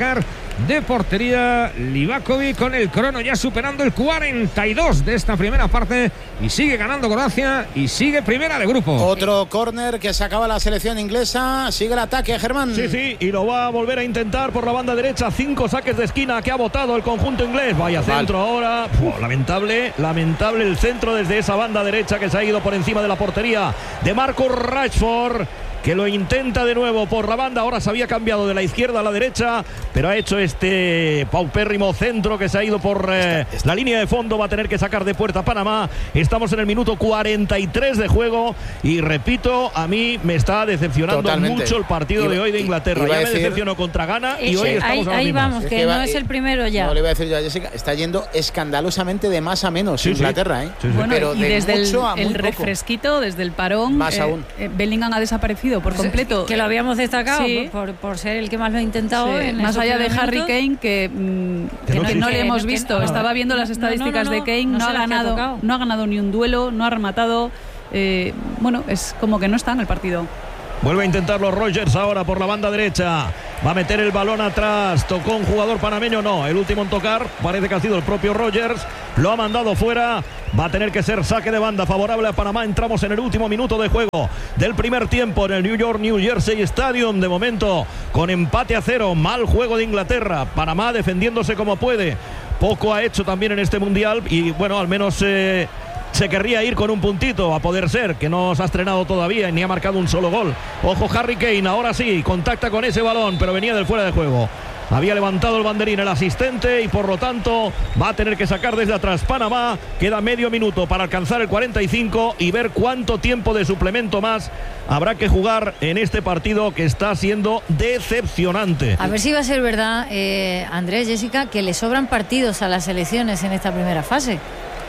de portería Livakovic, con el crono ya superando el cuarenta y dos de esta primera parte, y sigue ganando Croacia y sigue primera de grupo. Otro córner que sacaba la selección inglesa. Sigue el ataque, Germán. Sí, sí, y lo va a volver a intentar por la banda derecha. Cinco saques de esquina que ha botado el conjunto inglés. Vaya Mal. centro ahora. Uf, lamentable, lamentable el centro desde esa banda derecha que se ha ido por encima de la portería de Marcus Rashford, que lo intenta de nuevo por la banda. Ahora se había cambiado de la izquierda a la derecha, pero ha hecho este paupérrimo centro que se ha ido por eh, está, está. la línea de fondo. Va a tener que sacar de puerta Panamá. Estamos en el minuto cuarenta y tres de juego y repito, a mí me está decepcionando Totalmente. mucho el partido Iba, de hoy de Inglaterra. iba Ya a me decir, decepcionó contra Ghana y Sí, hoy estamos ahí, a las ahí mismas. vamos, Es que, que no va- es el primero ya. No, le iba a decir yo a Jessica, está yendo escandalosamente de más a menos Sí, sí. Inglaterra, ¿eh? Sí, sí. Bueno, Pero y de desde el, mucho a muy el poco. refresquito, desde el parón, Más eh, aún. eh, Bellingham ha desaparecido por completo. Que lo habíamos destacado Sí. por, por ser el que más lo ha intentado. Sí, en más esos allá de primeros Harry minutos. Kane, que, mm, Que que no no, existe. le hemos Que no- visto. que no. Estaba viendo las No, no, no, estadísticas no, de Kane, no no, se ha las que ha ganado, tocado. no ha ganado ni un duelo, no ha rematado. Eh, bueno, es como que no está en el partido. Vuelve a intentarlo Rogers ahora por la banda derecha. Va a meter el balón atrás. Tocó un jugador panameño. No, el último en tocar parece que ha sido el propio Rogers. Lo ha mandado fuera. Va a tener que ser saque de banda favorable a Panamá. Entramos en el último minuto de juego del primer tiempo en el New York New Jersey Stadium. De momento con empate a cero. Mal juego de Inglaterra. Panamá defendiéndose como puede. Poco ha hecho también en este mundial. Y bueno, al menos... Eh, se querría ir con un puntito, a poder ser, que no se ha estrenado todavía y ni ha marcado un solo gol. Ojo Harry Kane, ahora sí, contacta con ese balón, pero venía del fuera de juego. Había levantado el banderín el asistente y por lo tanto va a tener que sacar desde atrás Panamá. Queda medio minuto para alcanzar el cuarenta y cinco y ver cuánto tiempo de suplemento más habrá que jugar en este partido que está siendo decepcionante. A ver si va a ser verdad, eh, Andrés, Jessica, que le sobran partidos a las selecciones en esta primera fase.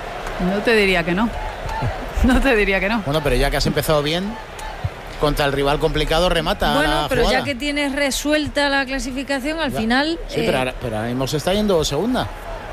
No te diría que no. No te diría que no. Bueno, pero ya que has empezado bien, contra el rival complicado remata Bueno, la pero jugada. ya que tienes resuelta la clasificación, al Ya. final... Sí, eh, pero, ahora, pero ahora mismo se está yendo segunda.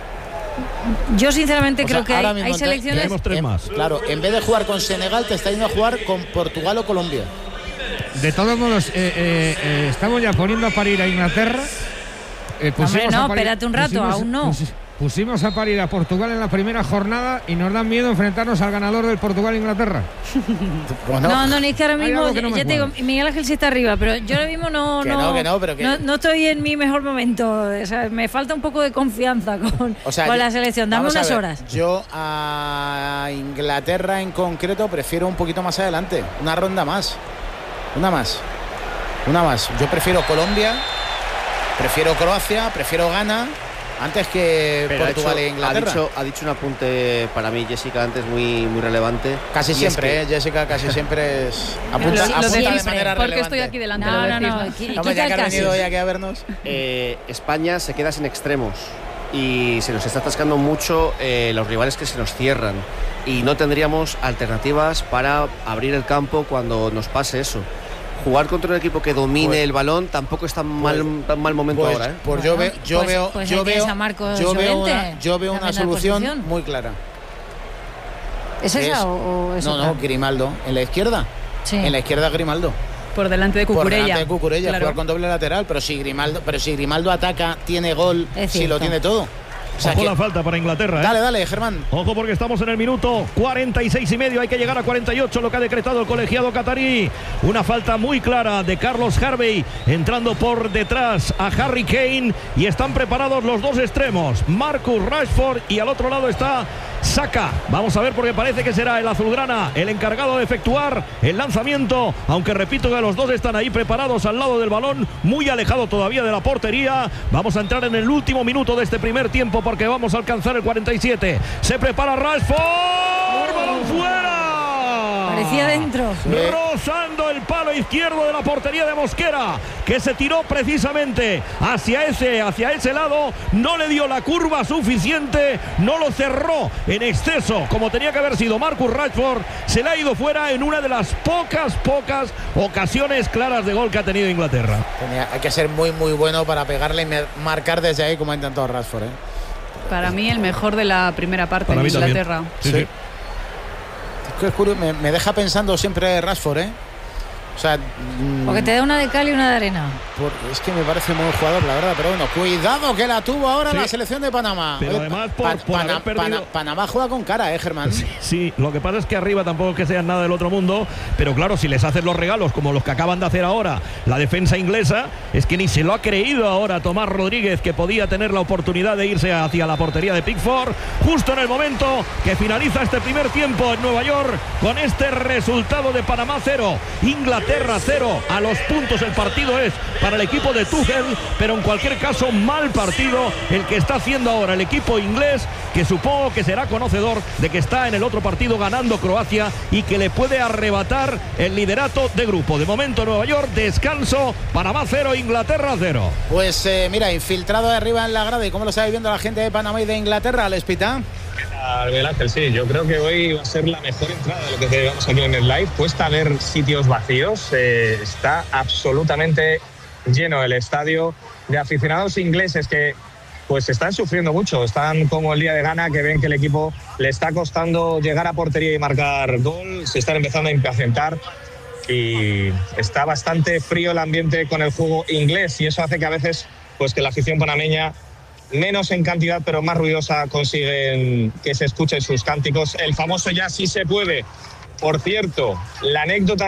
yo sinceramente O creo sea, que hay, ahora mismo hay entonces- selecciones... Tenemos tres En- más. Claro, en vez de jugar con Senegal, te está yendo a jugar con Portugal o Colombia. De todos modos, eh, eh, eh, estamos ya poniendo a parir a Inglaterra. Eh, Hombre, no, a parir- espérate un rato, aún no. pusi- Pusimos a parir a Portugal en la primera jornada y nos dan miedo enfrentarnos al ganador del Portugal-Inglaterra. Bueno, No, no, ni es que ahora Hay mismo, algo que no ya me te digo, cuadra. Miguel Ángel sí está arriba, pero yo ahora mismo no, Que no, que no, pero que- no, no estoy en mi mejor momento. O sea, me falta un poco de confianza con, o sea, con yo- la selección. Dame vamos a unas ver, horas. Yo a Inglaterra en concreto prefiero un poquito más adelante, una ronda más. Una más. Una más. Yo prefiero Colombia, prefiero Croacia, prefiero Ghana antes que Pero ha Portugal hecho- e Inglaterra. Ha dicho, ha dicho un apunte para mí, Jessica, antes muy, muy relevante. Casi Y es siempre, que- eh, Jessica, casi siempre es apunta, Lo- lo apunta de siempre, manera Porque relevante. estoy aquí delante. No, lo no, decís, no. ¿no? qui- Hombre, ya quita que el has venido casi. hoy aquí a vernos. Eh, España se queda sin extremos y se nos está atascando mucho eh, los rivales que se nos cierran y no tendríamos alternativas para abrir el campo cuando nos pase eso. Jugar contra un equipo que domine Pues- el balón tampoco es tan mal, tan mal momento Pues, ahora. ¿eh? pues yo Bueno, veo, yo pues- veo, pues yo ahí tienes veo, a Marcos yo veo Llorente, una, yo veo una también en la solución posición. muy clara. ¿Es que esa es- o, o es No, otra? no, Grimaldo en la izquierda, Sí. en la izquierda Grimaldo. Por delante de Por Cucurella. delante de Cucurella, Claro. jugar con doble lateral, pero si Grimaldo, pero si Grimaldo ataca, tiene gol, Es si cierto. lo tiene todo. O sea Ojo que- la falta para Inglaterra. ¿eh? dale, dale, Germán. Ojo porque estamos en el minuto cuarenta y seis y medio, hay que llegar a cuarenta y ocho, lo que ha decretado el colegiado catarí. Una falta muy clara de Carlos Harvey entrando por detrás a Harry Kane y están preparados los dos extremos, Marcus Rashford y al otro lado está Saka. Vamos a ver porque parece que será el azulgrana el encargado de efectuar el lanzamiento, aunque repito que los dos están ahí preparados al lado del balón, muy alejado todavía de la portería. Vamos a entrar en el último minuto de este primer tiempo porque vamos a alcanzar el cuarenta y siete. Se prepara Rashford, balón fuera. Parecía dentro. Rozando el palo izquierdo de la portería de Mosquera, que se tiró precisamente hacia ese, hacia ese lado, no le dio la curva suficiente, no lo cerró en exceso como tenía que haber sido Marcus Rashford, se le ha ido fuera en una de las pocas, pocas ocasiones claras de gol que ha tenido Inglaterra. Tenía- hay que ser muy, muy bueno para pegarle y me- marcar desde ahí como ha intentado Rashford, ¿eh? Para mí el mejor de la primera parte Para en mí también. Inglaterra. Sí, sí. Es que es curioso, me, me deja pensando siempre Rashford, ¿eh? O sea, porque te da una de cal y una de arena. Por, es que me parece muy buen jugador, la verdad, pero bueno, cuidado que la tuvo ahora sí. la selección de Panamá. Pero Oye, además por, Pan, por Pana, haber perdido... Pana, Panamá juega con cara, ¿eh, Germán? Sí, sí, lo que pasa es que arriba tampoco es que sean nada del otro mundo, pero claro, si les haces los regalos como los que acaban de hacer ahora la defensa inglesa, es que ni se lo ha creído ahora Tomás Rodríguez, que podía tener la oportunidad de irse hacia la portería de Pickford, justo en el momento que finaliza este primer tiempo en Nueva York, con este resultado de Panamá cero, Inglaterra cero. A los puntos el partido es para el equipo de Tuchel, pero en cualquier caso mal partido el que está haciendo ahora el equipo inglés, que supongo que será conocedor de que está en el otro partido ganando Croacia y que le puede arrebatar el liderato de grupo. De momento Nueva York, descanso, Panamá cero, Inglaterra cero. Pues eh, mira, infiltrado de arriba en la grada, ¿y cómo lo está viviendo la gente de Panamá y de Inglaterra, Alex Pita? Miguel Ángel, sí, yo creo que hoy va a ser la mejor entrada de lo que llevamos aquí en el live. Cuesta ver sitios vacíos, eh, está absolutamente lleno el estadio de aficionados ingleses que pues están sufriendo mucho, están como el día de Ghana, que ven que el equipo le está costando llegar a portería y marcar gol, se están empezando a impacientar y está bastante frío el ambiente con el juego inglés y eso hace que a veces pues que la afición panameña, menos en cantidad pero más ruidosa, consiguen que se escuchen sus cánticos. El famoso "ya sí se puede". Por cierto, la anécdota